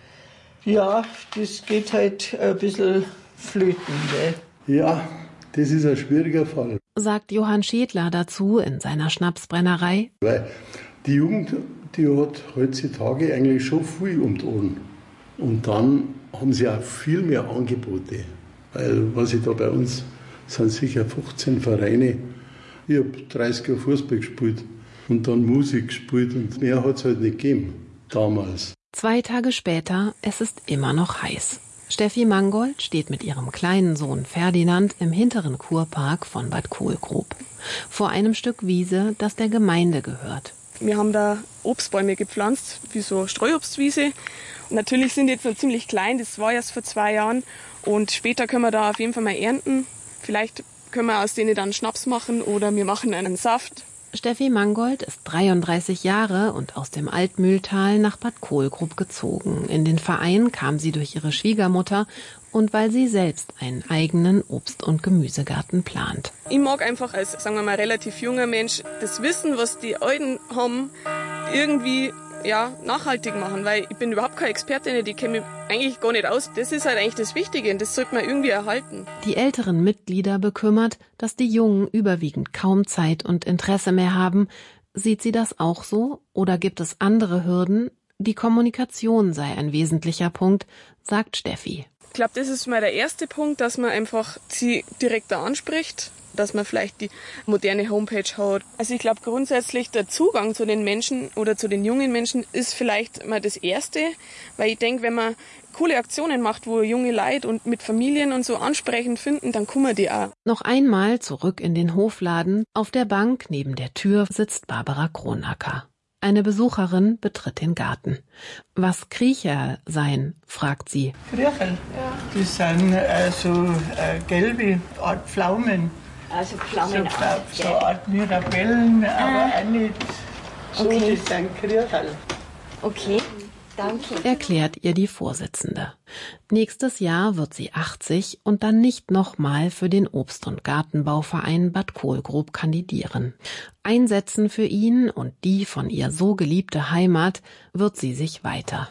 Ja, das geht halt ein bisschen flöten, gell? Ja, das ist ein schwieriger Fall. Sagt Johann Schädler dazu in seiner Schnapsbrennerei. Weil die Jugend, die hat heutzutage eigentlich schon viel um die Ohren. Und dann haben sie auch viel mehr Angebote. Weil, was ich da bei uns, sind sicher 15 Vereine. Ich habe 30 Jahre Fußball gespielt und dann Musik gespielt und mehr hat es halt nicht gegeben, damals. 2 Tage später, es ist immer noch heiß. Steffi Mangold steht mit ihrem kleinen Sohn Ferdinand im hinteren Kurpark von Bad Kohlgrub. Vor einem Stück Wiese, das der Gemeinde gehört. Wir haben da Obstbäume gepflanzt, wie so Streuobstwiese. Natürlich sind die jetzt noch ziemlich klein, das war erst vor 2 Jahren. Und später können wir da auf jeden Fall mal ernten. Vielleicht können wir aus denen dann Schnaps machen oder wir machen einen Saft. Steffi Mangold ist 33 Jahre und aus dem Altmühltal nach Bad Kohlgrub gezogen. In den Verein kam sie durch ihre Schwiegermutter und weil sie selbst einen eigenen Obst- und Gemüsegarten plant. Ich mag einfach als, sagen wir mal, relativ junger Mensch das Wissen, was die Alten haben, irgendwie nachhaltig machen, weil ich bin überhaupt keine Expertin, die kenne mich eigentlich gar nicht aus. Das ist halt eigentlich das Wichtige und das sollte man irgendwie erhalten. Die älteren Mitglieder bekümmert, dass die Jungen überwiegend kaum Zeit und Interesse mehr haben. Sieht sie das auch so oder gibt es andere Hürden? Die Kommunikation sei ein wesentlicher Punkt, sagt Steffi. Ich glaube, das ist mal der erste Punkt, dass man einfach sie direkt da anspricht, dass man vielleicht die moderne Homepage hat. Also ich glaube grundsätzlich der Zugang zu den Menschen oder zu den jungen Menschen ist vielleicht mal das Erste, weil ich denke, wenn man coole Aktionen macht, wo junge Leute und mit Familien und so ansprechend finden, dann kommen die auch. Noch einmal zurück in den Hofladen. Auf der Bank neben der Tür sitzt Barbara Kronacker. Eine Besucherin betritt den Garten. Was Kriecher seien, fragt sie. Kriecherl? Ja. Das sind gelbe Art Pflaumen. Also Pflaumen so Art Mirabellen, aber auch nicht so, okay. Das sind Kriecherl. Okay, danke. Erklärt ihr die Vorsitzende. Nächstes Jahr wird sie 80 und dann nicht nochmal für den Obst- und Gartenbauverein Bad Kohlgrub kandidieren. Einsetzen für ihn und die von ihr so geliebte Heimat wird sie sich weiter.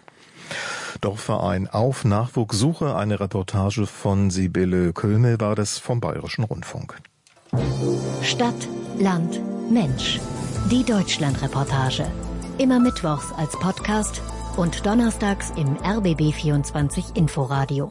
Dorfverein auf Nachwuchssuche, eine Reportage von Sibylle Kölmel war das vom Bayerischen Rundfunk. Stadt, Land, Mensch. Die Deutschlandreportage. Immer mittwochs als Podcast und donnerstags im RBB 24 Inforadio.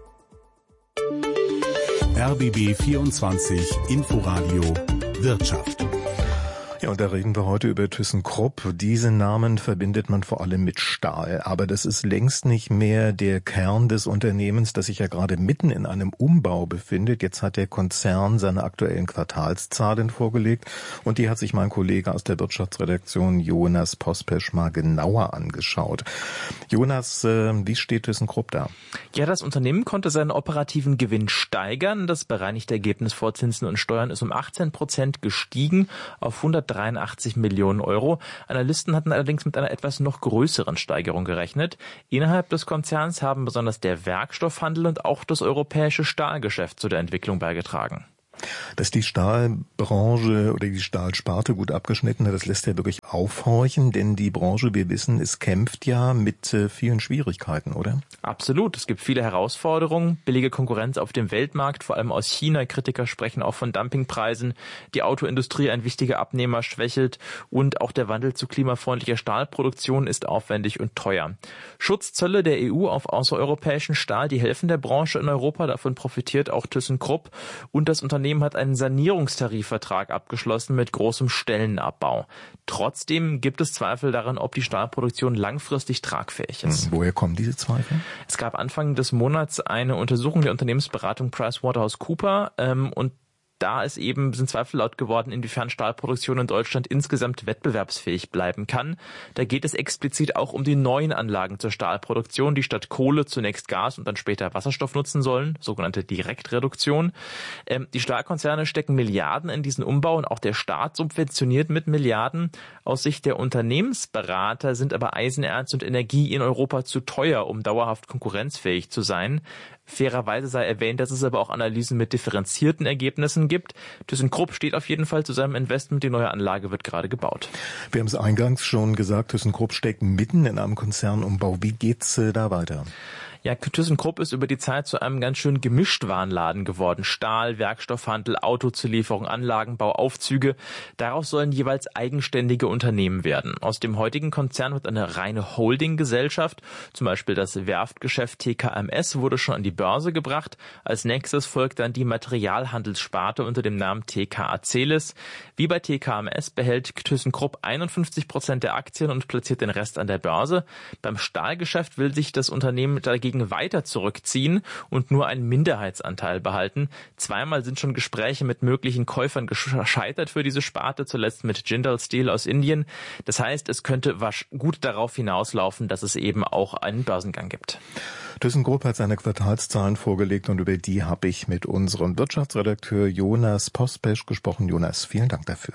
RBB 24 Inforadio Wirtschaft. Ja, und da reden wir heute über ThyssenKrupp. Diesen Namen verbindet man vor allem mit Stahl. Aber das ist längst nicht mehr der Kern des Unternehmens, das sich ja gerade mitten in einem Umbau befindet. Jetzt hat der Konzern seine aktuellen Quartalszahlen vorgelegt. Und die hat sich mein Kollege aus der Wirtschaftsredaktion Jonas Pospesch mal genauer angeschaut. Jonas, wie steht ThyssenKrupp da? Ja, das Unternehmen konnte seinen operativen Gewinn steigern. Das bereinigte Ergebnis vor Zinsen und Steuern ist um 18% gestiegen auf 183 Millionen Euro. Analysten hatten allerdings mit einer etwas noch größeren Steigerung gerechnet. Innerhalb des Konzerns haben besonders der Werkstoffhandel und auch das europäische Stahlgeschäft zu der Entwicklung beigetragen. Dass die Stahlbranche oder die Stahlsparte gut abgeschnitten hat, das lässt ja wirklich aufhorchen, denn die Branche, wir wissen, es kämpft ja mit vielen Schwierigkeiten, oder? Absolut. Es gibt viele Herausforderungen, billige Konkurrenz auf dem Weltmarkt, vor allem aus China. Kritiker sprechen auch von Dumpingpreisen. Die Autoindustrie, ein wichtiger Abnehmer, schwächelt und auch der Wandel zu klimafreundlicher Stahlproduktion ist aufwendig und teuer. Schutzzölle der EU auf außereuropäischen Stahl, die helfen der Branche in Europa. Davon profitiert auch ThyssenKrupp und das Unternehmen hat einen Sanierungstarifvertrag abgeschlossen mit großem Stellenabbau. Trotzdem gibt es Zweifel daran, ob die Stahlproduktion langfristig tragfähig ist. Woher kommen diese Zweifel? Es gab Anfang des Monats eine Untersuchung der Unternehmensberatung PricewaterhouseCoopers und da sind Zweifel laut geworden, inwiefern Stahlproduktion in Deutschland insgesamt wettbewerbsfähig bleiben kann. Da geht es explizit auch um die neuen Anlagen zur Stahlproduktion, die statt Kohle zunächst Gas und dann später Wasserstoff nutzen sollen, sogenannte Direktreduktion. Die Stahlkonzerne stecken Milliarden in diesen Umbau und auch der Staat subventioniert mit Milliarden. Aus Sicht der Unternehmensberater sind aber Eisenerz und Energie in Europa zu teuer, um dauerhaft konkurrenzfähig zu sein. Fairerweise sei erwähnt, dass es aber auch Analysen mit differenzierten Ergebnissen gibt. ThyssenKrupp steht auf jeden Fall zu seinem Investment. Die neue Anlage wird gerade gebaut. Wir haben es eingangs schon gesagt, ThyssenKrupp steckt mitten in einem Konzernumbau. Wie geht's da weiter? Ja, ThyssenKrupp ist über die Zeit zu einem ganz schön Gemischtwarenladen geworden. Stahl, Werkstoffhandel, Autozulieferung, Anlagenbau, Aufzüge. Daraus sollen jeweils eigenständige Unternehmen werden. Aus dem heutigen Konzern wird eine reine Holdinggesellschaft. Zum Beispiel das Werftgeschäft TKMS wurde schon an die Börse gebracht. Als nächstes folgt dann die Materialhandelssparte unter dem Namen TK Acelis. Wie bei TKMS behält ThyssenKrupp 51% der Aktien und platziert den Rest an der Börse. Beim Stahlgeschäft will sich das Unternehmen dagegen weiter zurückziehen und nur einen Minderheitsanteil behalten. Zweimal sind schon Gespräche mit möglichen Käufern gescheitert für diese Sparte, zuletzt mit Jindal Steel aus Indien. Das heißt, es könnte gut darauf hinauslaufen, dass es eben auch einen Börsengang gibt. ThyssenKrupp hat seine Quartalszahlen vorgelegt und über die habe ich mit unserem Wirtschaftsredakteur Jonas Pospesch gesprochen. Jonas, vielen Dank dafür.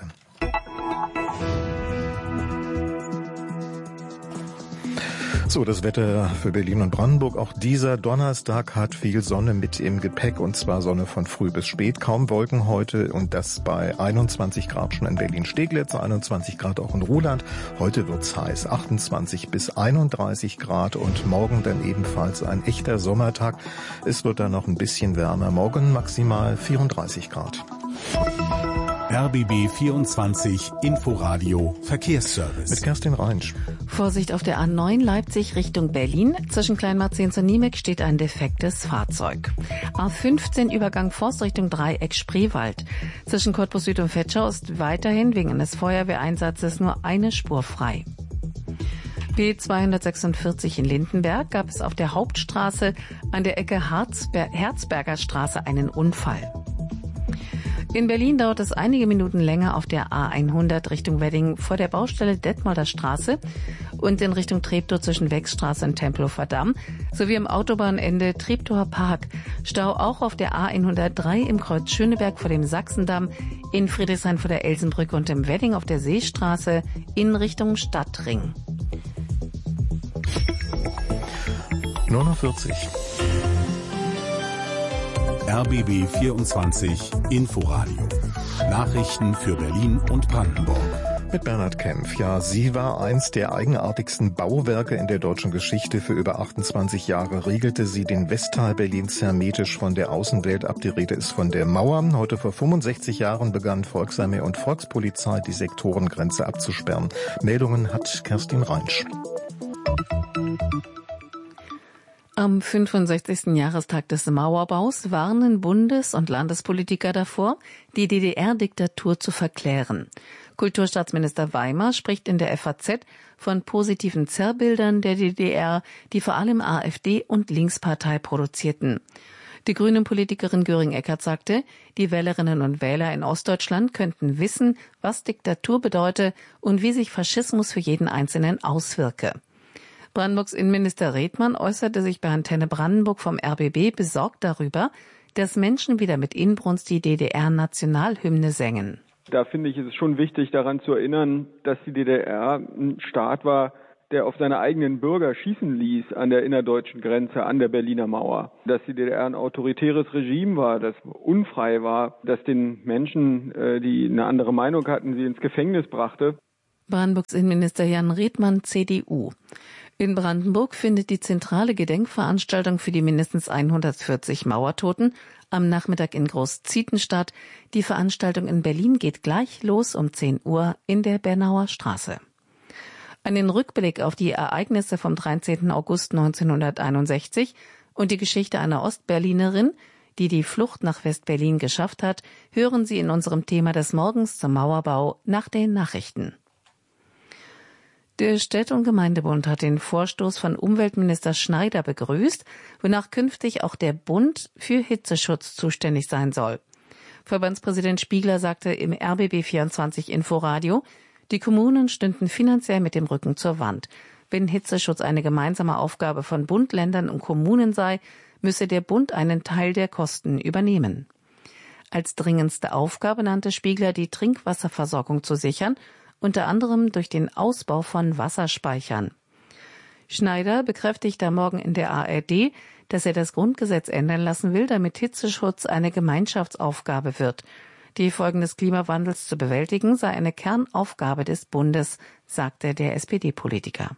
So, das Wetter für Berlin und Brandenburg. Auch dieser Donnerstag hat viel Sonne mit im Gepäck, und zwar Sonne von früh bis spät. Kaum Wolken heute und das bei 21 Grad schon in Berlin-Steglitz, 21 Grad auch in Ruhland. Heute wird's heiß, 28 bis 31 Grad und morgen dann ebenfalls ein echter Sommertag. Es wird dann noch ein bisschen wärmer. Morgen maximal 34 Grad. RBB 24 Inforadio Verkehrsservice. Mit Kerstin Reinsch. Vorsicht auf der A9 Leipzig Richtung Berlin. Zwischen Kleinmarzehns und Niemek steht ein defektes Fahrzeug. A15 Übergang Forst Richtung Dreieck Spreewald. Zwischen Cottbus Süd und Vetschau ist weiterhin wegen eines Feuerwehreinsatzes nur eine Spur frei. B246 in Lindenberg gab es auf der Hauptstraße an der Ecke Herzberger Straße einen Unfall. In Berlin dauert es einige Minuten länger auf der A100 Richtung Wedding vor der Baustelle Detmolder Straße und in Richtung Treptow zwischen Wechstraße und Tempelhofer Damm sowie am Autobahnende Treptower Park. Stau auch auf der A103 im Kreuz Schöneberg vor dem Sachsendamm, in Friedrichshain vor der Elsenbrücke und im Wedding auf der Seestraße in Richtung Stadtring. 49. RBB 24 Inforadio. Nachrichten für Berlin und Brandenburg. Mit Bernhard Kempf. Ja, sie war eins der eigenartigsten Bauwerke in der deutschen Geschichte. Für über 28 Jahre riegelte sie den Westteil Berlins hermetisch von der Außenwelt ab. Die Rede ist von der Mauer. Heute vor 65 Jahren begann Volksarmee und Volkspolizei die Sektorengrenze abzusperren. Meldungen hat Kerstin Reinsch. Am 65. Jahrestag des Mauerbaus warnen Bundes- und Landespolitiker davor, die DDR-Diktatur zu verklären. Kulturstaatsminister Weimer spricht in der FAZ von positiven Zerrbildern der DDR, die vor allem AfD und Linkspartei produzierten. Die Grünen-Politikerin Göring-Eckardt sagte, die Wählerinnen und Wähler in Ostdeutschland könnten wissen, was Diktatur bedeute und wie sich Faschismus für jeden Einzelnen auswirke. Brandenburgs Innenminister Redmann äußerte sich bei Antenne Brandenburg vom RBB besorgt darüber, dass Menschen wieder mit Inbrunst die DDR-Nationalhymne sängen. Da finde ich, ist es schon wichtig, daran zu erinnern, dass die DDR ein Staat war, der auf seine eigenen Bürger schießen ließ an der innerdeutschen Grenze, an der Berliner Mauer. Dass die DDR ein autoritäres Regime war, das unfrei war, das den Menschen, die eine andere Meinung hatten, sie ins Gefängnis brachte. Brandenburgs Innenminister Jan Redmann, CDU. In Brandenburg findet die zentrale Gedenkveranstaltung für die mindestens 140 Mauertoten am Nachmittag in Großzieten statt. Die Veranstaltung in Berlin geht gleich los um 10 Uhr in der Bernauer Straße. Einen Rückblick auf die Ereignisse vom 13. August 1961 und die Geschichte einer Ostberlinerin, die die Flucht nach West-Berlin geschafft hat, hören Sie in unserem Thema des Morgens zum Mauerbau nach den Nachrichten. Der Städte- und Gemeindebund hat den Vorstoß von Umweltminister Schneider begrüßt, wonach künftig auch der Bund für Hitzeschutz zuständig sein soll. Verbandspräsident Spiegler sagte im RBB 24 Inforadio, die Kommunen stünden finanziell mit dem Rücken zur Wand. Wenn Hitzeschutz eine gemeinsame Aufgabe von Bund, Ländern und Kommunen sei, müsse der Bund einen Teil der Kosten übernehmen. Als dringendste Aufgabe nannte Spiegler die Trinkwasserversorgung zu sichern, unter anderem durch den Ausbau von Wasserspeichern. Schneider bekräftigte morgen in der ARD, dass er das Grundgesetz ändern lassen will, damit Hitzeschutz eine Gemeinschaftsaufgabe wird. Die Folgen des Klimawandels zu bewältigen sei eine Kernaufgabe des Bundes, sagte der SPD-Politiker.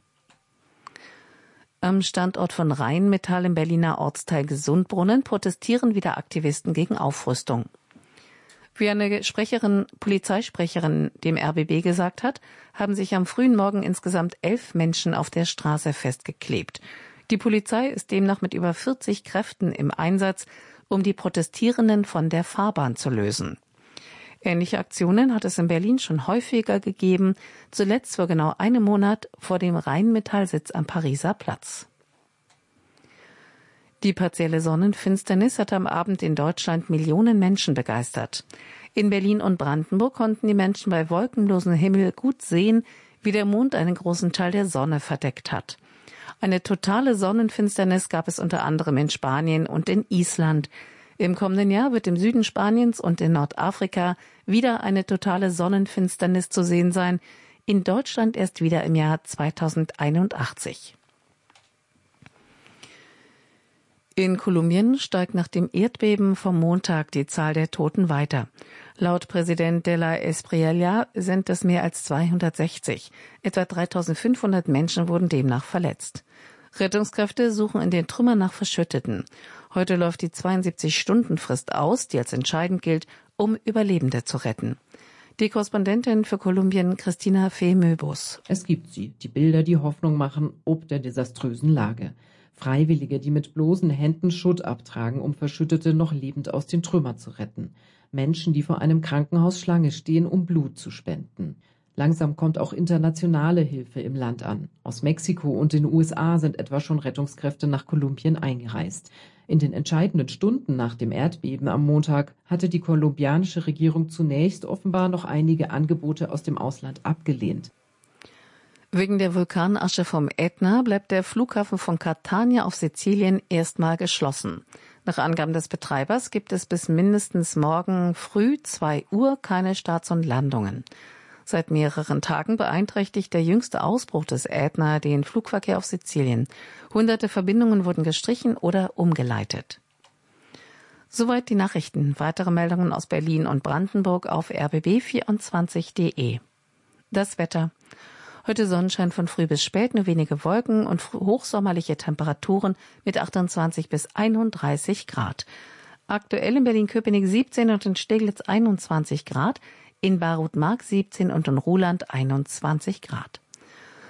Am Standort von Rheinmetall im Berliner Ortsteil Gesundbrunnen protestieren wieder Aktivisten gegen Aufrüstung. Wie eine Polizeisprecherin dem RBB gesagt hat, haben sich am frühen Morgen insgesamt 11 Menschen auf der Straße festgeklebt. Die Polizei ist demnach mit über 40 Kräften im Einsatz, um die Protestierenden von der Fahrbahn zu lösen. Ähnliche Aktionen hat es in Berlin schon häufiger gegeben, zuletzt vor genau einem Monat vor dem Rheinmetallsitz am Pariser Platz. Die partielle Sonnenfinsternis hat am Abend in Deutschland Millionen Menschen begeistert. In Berlin und Brandenburg konnten die Menschen bei wolkenlosem Himmel gut sehen, wie der Mond einen großen Teil der Sonne verdeckt hat. Eine totale Sonnenfinsternis gab es unter anderem in Spanien und in Island. Im kommenden Jahr wird im Süden Spaniens und in Nordafrika wieder eine totale Sonnenfinsternis zu sehen sein, in Deutschland erst wieder im Jahr 2081. In Kolumbien steigt nach dem Erdbeben vom Montag die Zahl der Toten weiter. Laut Präsident de la Espriella sind es mehr als 260. Etwa 3.500 Menschen wurden demnach verletzt. Rettungskräfte suchen in den Trümmern nach Verschütteten. Heute läuft die 72-Stunden-Frist aus, die als entscheidend gilt, um Überlebende zu retten. Die Korrespondentin für Kolumbien, Christina Fee-Möbus. Es gibt sie, die Bilder, die Hoffnung machen, ob der desaströsen Lage. Freiwillige, die mit bloßen Händen Schutt abtragen, um Verschüttete noch lebend aus den Trümmern zu retten. Menschen, die vor einem Krankenhaus Schlange stehen, um Blut zu spenden. Langsam kommt auch internationale Hilfe im Land an. Aus Mexiko und den USA sind etwa schon Rettungskräfte nach Kolumbien eingereist. In den entscheidenden Stunden nach dem Erdbeben am Montag hatte die kolumbianische Regierung zunächst offenbar noch einige Angebote aus dem Ausland abgelehnt. Wegen der Vulkanasche vom Ätna bleibt der Flughafen von Catania auf Sizilien erstmal geschlossen. Nach Angaben des Betreibers gibt es bis mindestens morgen früh 2 Uhr keine Starts und Landungen. Seit mehreren Tagen beeinträchtigt der jüngste Ausbruch des Ätna den Flugverkehr auf Sizilien. Hunderte Verbindungen wurden gestrichen oder umgeleitet. Soweit die Nachrichten. Weitere Meldungen aus Berlin und Brandenburg auf rbb24.de. Das Wetter. Heute Sonnenschein von früh bis spät, nur wenige Wolken und hochsommerliche Temperaturen mit 28 bis 31 Grad. Aktuell in Berlin-Köpenick 17 und in Steglitz 21 Grad, in Barut-Mark 17 und in Ruhland 21 Grad.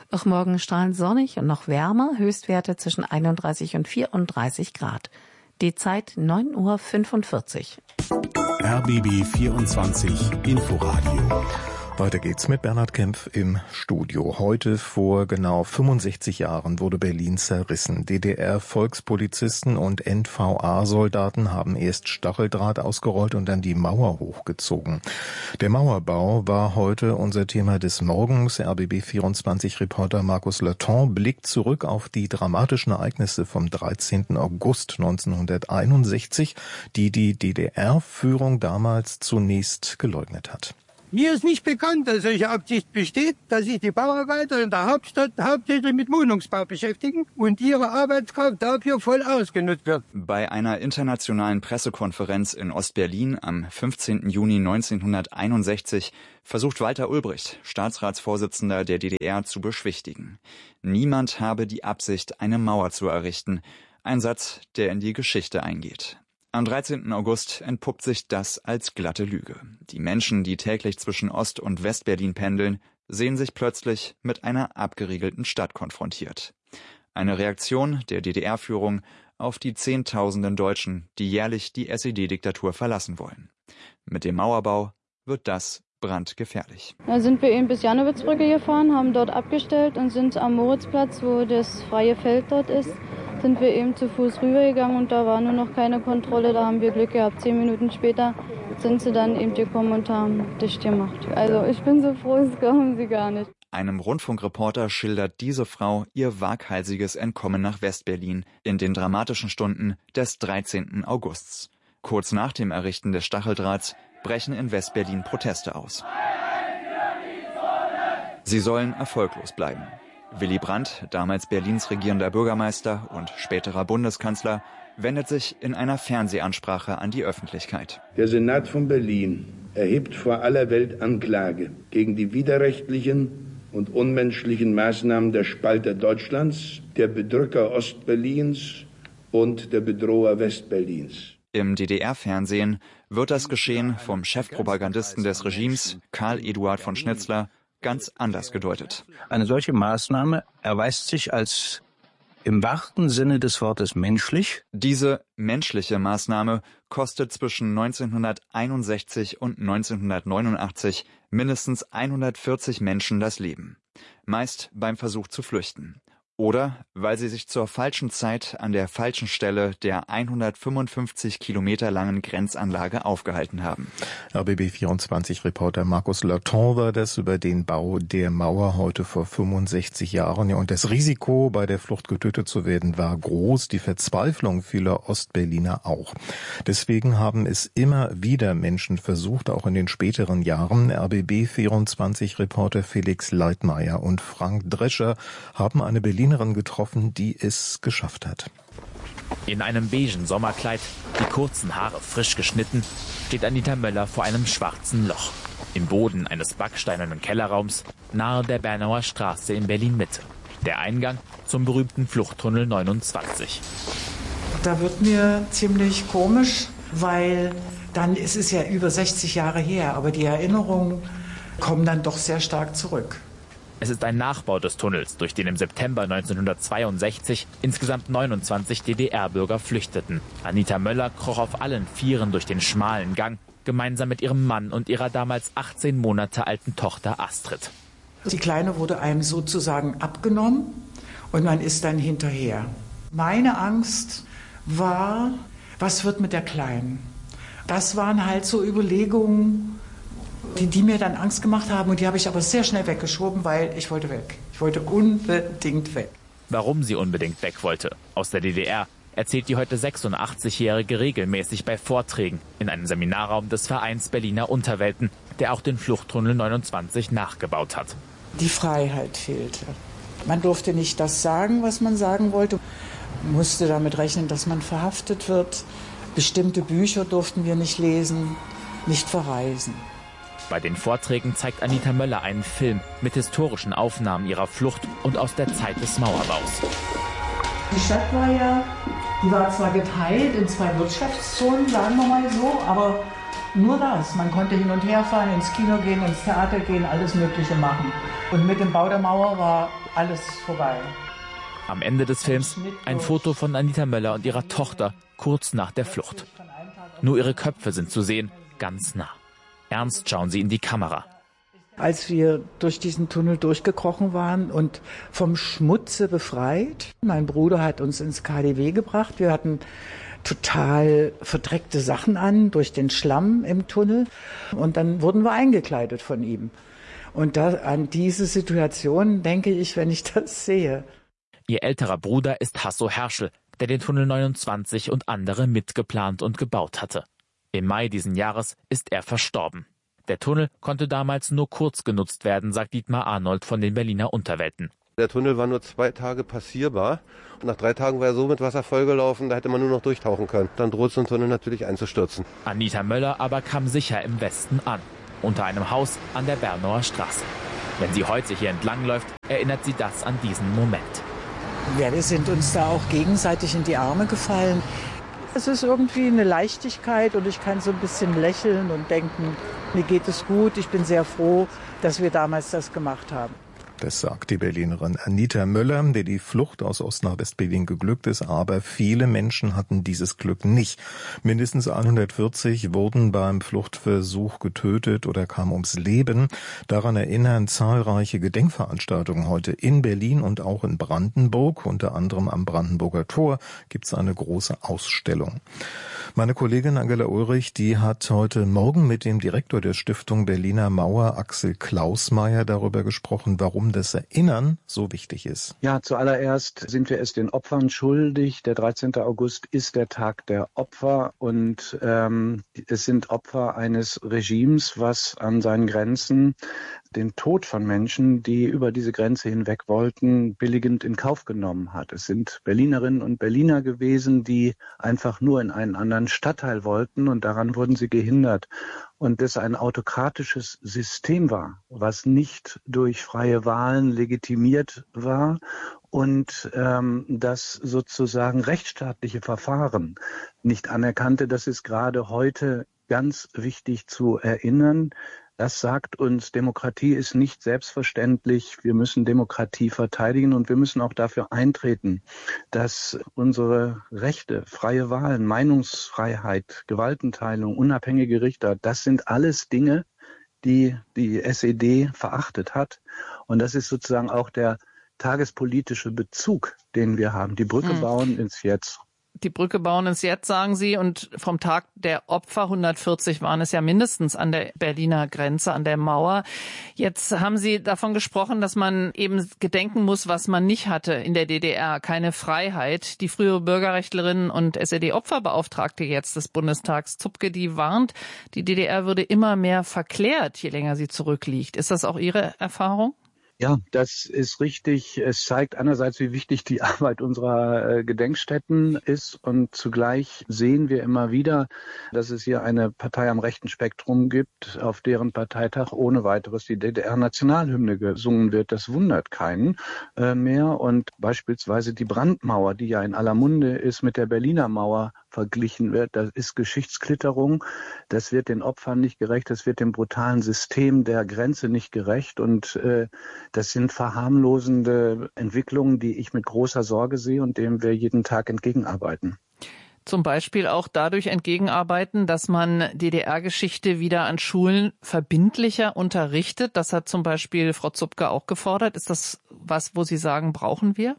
Auch morgen strahlend sonnig und noch wärmer, Höchstwerte zwischen 31 und 34 Grad. Die Zeit 9:45 Uhr. RBB 24 Inforadio. Weiter geht's mit Bernhard Kempf im Studio. Heute vor genau 65 Jahren wurde Berlin zerrissen. DDR-Volkspolizisten und NVA-Soldaten haben erst Stacheldraht ausgerollt und dann die Mauer hochgezogen. Der Mauerbau war heute unser Thema des Morgens. RBB24-Reporter Markus Lerton blickt zurück auf die dramatischen Ereignisse vom 13. August 1961, die die DDR-Führung damals zunächst geleugnet hat. Mir ist nicht bekannt, dass solche Absicht besteht, dass sich die Bauarbeiter in der Hauptstadt hauptsächlich mit Wohnungsbau beschäftigen und ihre Arbeitskraft dafür voll ausgenutzt wird. Bei einer internationalen Pressekonferenz in Ostberlin am 15. Juni 1961 versucht Walter Ulbricht, Staatsratsvorsitzender der DDR, zu beschwichtigen. Niemand habe die Absicht, eine Mauer zu errichten. Ein Satz, der in die Geschichte eingeht. Am 13. August entpuppt sich das als glatte Lüge. Die Menschen, die täglich zwischen Ost- und Westberlin pendeln, sehen sich plötzlich mit einer abgeriegelten Stadt konfrontiert. Eine Reaktion der DDR-Führung auf die Zehntausenden Deutschen, die jährlich die SED-Diktatur verlassen wollen. Mit dem Mauerbau wird das brandgefährlich. Da sind wir eben bis Janowitz-Brücke gefahren, haben dort abgestellt und sind am Moritzplatz, wo das freie Feld dort ist, sind wir eben zu Fuß rübergegangen und da war nur noch keine Kontrolle, da haben wir Glück gehabt. 10 Minuten später sind sie dann eben gekommen und haben dicht gemacht. Also ich bin so froh, das glauben Sie gar nicht. Einem Rundfunkreporter schildert diese Frau ihr waghalsiges Entkommen nach Westberlin in den dramatischen Stunden des 13. Augusts. Kurz nach dem Errichten des Stacheldrahts brechen in Westberlin Proteste aus. Sie sollen erfolglos bleiben. Willy Brandt, damals Berlins regierender Bürgermeister und späterer Bundeskanzler, wendet sich in einer Fernsehansprache an die Öffentlichkeit. Der Senat von Berlin erhebt vor aller Welt Anklage gegen die widerrechtlichen und unmenschlichen Maßnahmen der Spalter Deutschlands, der Bedrücker Ostberlins und der Bedroher Westberlins. Im DDR-Fernsehen wird das Geschehen vom Chefpropagandisten des Regimes, Karl Eduard von Schnitzler, ganz anders gedeutet. Eine solche Maßnahme erweist sich als im wahrsten Sinne des Wortes menschlich. Diese menschliche Maßnahme kostet zwischen 1961 und 1989 mindestens 140 Menschen das Leben. Meist beim Versuch zu flüchten. Oder weil sie sich zur falschen Zeit an der falschen Stelle der 155 Kilometer langen Grenzanlage aufgehalten haben. RBB24-Reporter Markus Lerton war das über den Bau der Mauer heute vor 65 Jahren. Ja, und das Risiko, bei der Flucht getötet zu werden, war groß. Die Verzweiflung vieler Ostberliner auch. Deswegen haben es immer wieder Menschen versucht, auch in den späteren Jahren. RBB24-Reporter Felix Leitmeier und Frank Drescher haben eine Berlinerin getroffen, die es geschafft hat. In einem beigen Sommerkleid, die kurzen Haare frisch geschnitten, steht Anita Möller vor einem schwarzen Loch. Im Boden eines backsteinernen Kellerraums, nahe der Bernauer Straße in Berlin-Mitte. Der Eingang zum berühmten Fluchttunnel 29. Da wird mir ziemlich komisch, weil dann ist es ja über 60 Jahre her, aber die Erinnerungen kommen dann doch sehr stark zurück. Es ist ein Nachbau des Tunnels, durch den im September 1962 insgesamt 29 DDR-Bürger flüchteten. Anita Möller kroch auf allen Vieren durch den schmalen Gang, gemeinsam mit ihrem Mann und ihrer damals 18 Monate alten Tochter Astrid. Die Kleine wurde einem sozusagen abgenommen und man ist dann hinterher. Meine Angst war, was wird mit der Kleinen? Das waren halt so Überlegungen, die mir dann Angst gemacht haben, und die habe ich aber sehr schnell weggeschoben, weil ich wollte weg. Ich wollte unbedingt weg. Warum sie unbedingt weg wollte aus der DDR, erzählt die heute 86-Jährige regelmäßig bei Vorträgen in einem Seminarraum des Vereins Berliner Unterwelten, der auch den Fluchttunnel 29 nachgebaut hat. Die Freiheit fehlte. Man durfte nicht das sagen, was man sagen wollte. Man musste damit rechnen, dass man verhaftet wird. Bestimmte Bücher durften wir nicht lesen, nicht verreisen. Bei den Vorträgen zeigt Anita Möller einen Film mit historischen Aufnahmen ihrer Flucht und aus der Zeit des Mauerbaus. Die Stadt die war zwar geteilt in 2 Wirtschaftszonen, sagen wir mal so, aber Nur das. Man konnte hin und her fahren, ins Kino gehen, ins Theater gehen, alles Mögliche machen. Und mit dem Bau der Mauer war alles vorbei. Am Ende des Films ein Foto von Anita Möller und ihrer Tochter kurz nach der Flucht. Nur ihre Köpfe sind zu sehen, ganz nah. Ernst schauen sie in die Kamera. Als wir durch diesen Tunnel durchgekrochen waren und vom Schmutze befreit, mein Bruder hat uns ins KaDeWe gebracht. Wir hatten total verdreckte Sachen an durch den Schlamm im Tunnel und dann wurden wir eingekleidet von ihm. Und an diese Situation denke ich, wenn ich das sehe. Ihr älterer Bruder ist Hasso Herschel, der den Tunnel 29 und andere mitgeplant und gebaut hatte. Im Mai diesen Jahres ist er verstorben. Der Tunnel konnte damals nur kurz genutzt werden, sagt Dietmar Arnold von den Berliner Unterwelten. Der Tunnel war nur 2 Tage passierbar. Und nach 3 Tagen war er so mit Wasser vollgelaufen, da hätte man nur noch durchtauchen können. Dann droht so ein Tunnel natürlich einzustürzen. Anita Möller aber kam sicher im Westen an, unter einem Haus an der Bernauer Straße. Wenn sie heute hier entlangläuft, erinnert sie das an diesen Moment. Ja, wir sind uns da auch gegenseitig in die Arme gefallen. Es ist irgendwie eine Leichtigkeit und ich kann so ein bisschen lächeln und denken, mir geht es gut, ich bin sehr froh, dass wir damals das gemacht haben. Das sagt die Berlinerin Anita Möller, der die Flucht aus Ost nach West-Berlin geglückt ist. Aber viele Menschen hatten dieses Glück nicht. Mindestens 140 wurden beim Fluchtversuch getötet oder kamen ums Leben. Daran erinnern zahlreiche Gedenkveranstaltungen heute in Berlin und auch in Brandenburg. Unter anderem am Brandenburger Tor gibt es eine große Ausstellung. Meine Kollegin Angela Ulrich, die hat heute Morgen mit dem Direktor der Stiftung Berliner Mauer, Axel Klausmeier, darüber gesprochen, warum das Erinnern so wichtig ist. Ja, zuallererst sind wir es den Opfern schuldig. Der 13. August ist der Tag der Opfer und es sind Opfer eines Regimes, was an seinen Grenzen den Tod von Menschen, die über diese Grenze hinweg wollten, billigend in Kauf genommen hat. Es sind Berlinerinnen und Berliner gewesen, die einfach nur in einen anderen Stadtteil wollten und daran wurden sie gehindert. Und das ein autokratisches System war, was nicht durch freie Wahlen legitimiert war und das sozusagen rechtsstaatliche Verfahren nicht anerkannte. Das ist gerade heute ganz wichtig zu erinnern. Das sagt uns, Demokratie ist nicht selbstverständlich. Wir müssen Demokratie verteidigen und wir müssen auch dafür eintreten, dass unsere Rechte, freie Wahlen, Meinungsfreiheit, Gewaltenteilung, unabhängige Richter, das sind alles Dinge, die die SED verachtet hat. Und das ist sozusagen auch der tagespolitische Bezug, den wir haben. Die Brücke bauen ins Jetzt. Die Brücke bauen ins Jetzt, sagen Sie. Und vom Tag der Opfer, 140 waren es ja mindestens an der Berliner Grenze, an der Mauer. Jetzt haben Sie davon gesprochen, dass man eben gedenken muss, was man nicht hatte in der DDR. Keine Freiheit. Die frühere Bürgerrechtlerin und SED-Opferbeauftragte jetzt des Bundestags, Zupke, die warnt, die DDR würde immer mehr verklärt, je länger sie zurückliegt. Ist das auch Ihre Erfahrung? Ja, das ist richtig. Es zeigt einerseits, wie wichtig die Arbeit unserer Gedenkstätten ist und zugleich sehen wir immer wieder, dass es hier eine Partei am rechten Spektrum gibt, auf deren Parteitag ohne weiteres die DDR-Nationalhymne gesungen wird. Das wundert keinen mehr und beispielsweise die Brandmauer, die ja in aller Munde ist, mit der Berliner Mauer verglichen wird. Das ist Geschichtsklitterung. Das wird den Opfern nicht gerecht. Das wird dem brutalen System der Grenze nicht gerecht. Und das sind verharmlosende Entwicklungen, die ich mit großer Sorge sehe und dem wir jeden Tag entgegenarbeiten. Zum Beispiel auch dadurch entgegenarbeiten, dass man DDR-Geschichte wieder an Schulen verbindlicher unterrichtet. Das hat zum Beispiel Frau Zupke auch gefordert. Ist das was, wo Sie sagen, brauchen wir?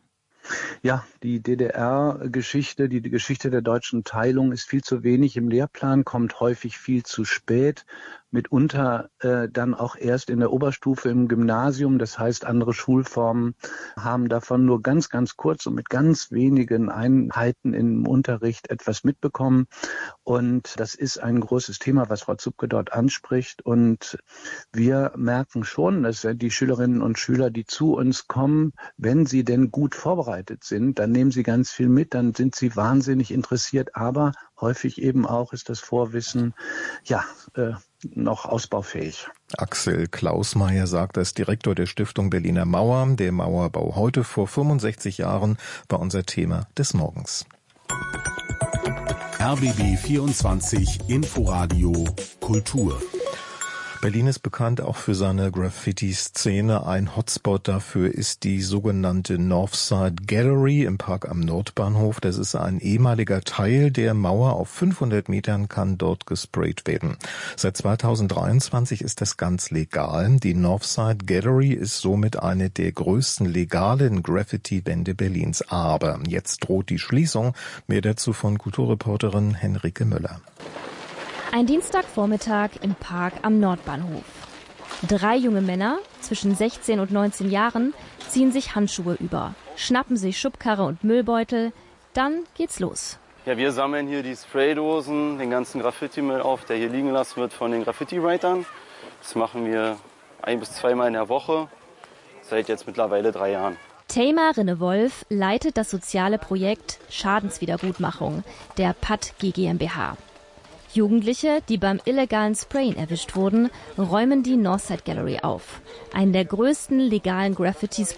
Ja, die DDR-Geschichte, die Geschichte der deutschen Teilung ist viel zu wenig im Lehrplan, kommt häufig viel zu spät, mitunter dann auch erst in der Oberstufe im Gymnasium. Das heißt, andere Schulformen haben davon nur ganz, ganz kurz und mit ganz wenigen Einheiten im Unterricht etwas mitbekommen. Und das ist ein großes Thema, was Frau Zupke dort anspricht. Und wir merken schon, dass die Schülerinnen und Schüler, die zu uns kommen, wenn sie denn gut vorbereitet sind, dann nehmen sie ganz viel mit, dann sind sie wahnsinnig interessiert. Aber häufig eben auch ist das Vorwissen, noch ausbaufähig. Axel Klausmeier sagt als Direktor der Stiftung Berliner Mauer, der Mauerbau heute vor 65 Jahren war unser Thema des Morgens. RBB 24 Inforadio Kultur. Berlin ist bekannt auch für seine Graffiti-Szene. Ein Hotspot dafür ist die sogenannte Northside Gallery im Park am Nordbahnhof. Das ist ein ehemaliger Teil der Mauer. Auf 500 Metern kann dort gesprayt werden. Seit 2023 ist das ganz legal. Die Northside Gallery ist somit eine der größten legalen Graffiti-Wände Berlins. Aber jetzt droht die Schließung. Mehr dazu von Kulturreporterin Henrike Müller. Ein Dienstagvormittag im Park am Nordbahnhof. 3 junge Männer zwischen 16 und 19 Jahren ziehen sich Handschuhe über, schnappen sich Schubkarre und Müllbeutel, dann geht's los. Ja, wir sammeln hier die Spraydosen, den ganzen Graffiti-Müll auf, der hier liegen gelassen wird von den Graffiti-Writern. Das machen wir 1- bis 2-mal in der Woche, seit jetzt mittlerweile 3 Jahren. Tamar Rinne-Wolf leitet das soziale Projekt Schadenswiedergutmachung der PAD GmbH. Jugendliche, die beim illegalen Sprayen erwischt wurden, räumen die Northside Gallery auf. Einen der größten legalen Graffiti-Spray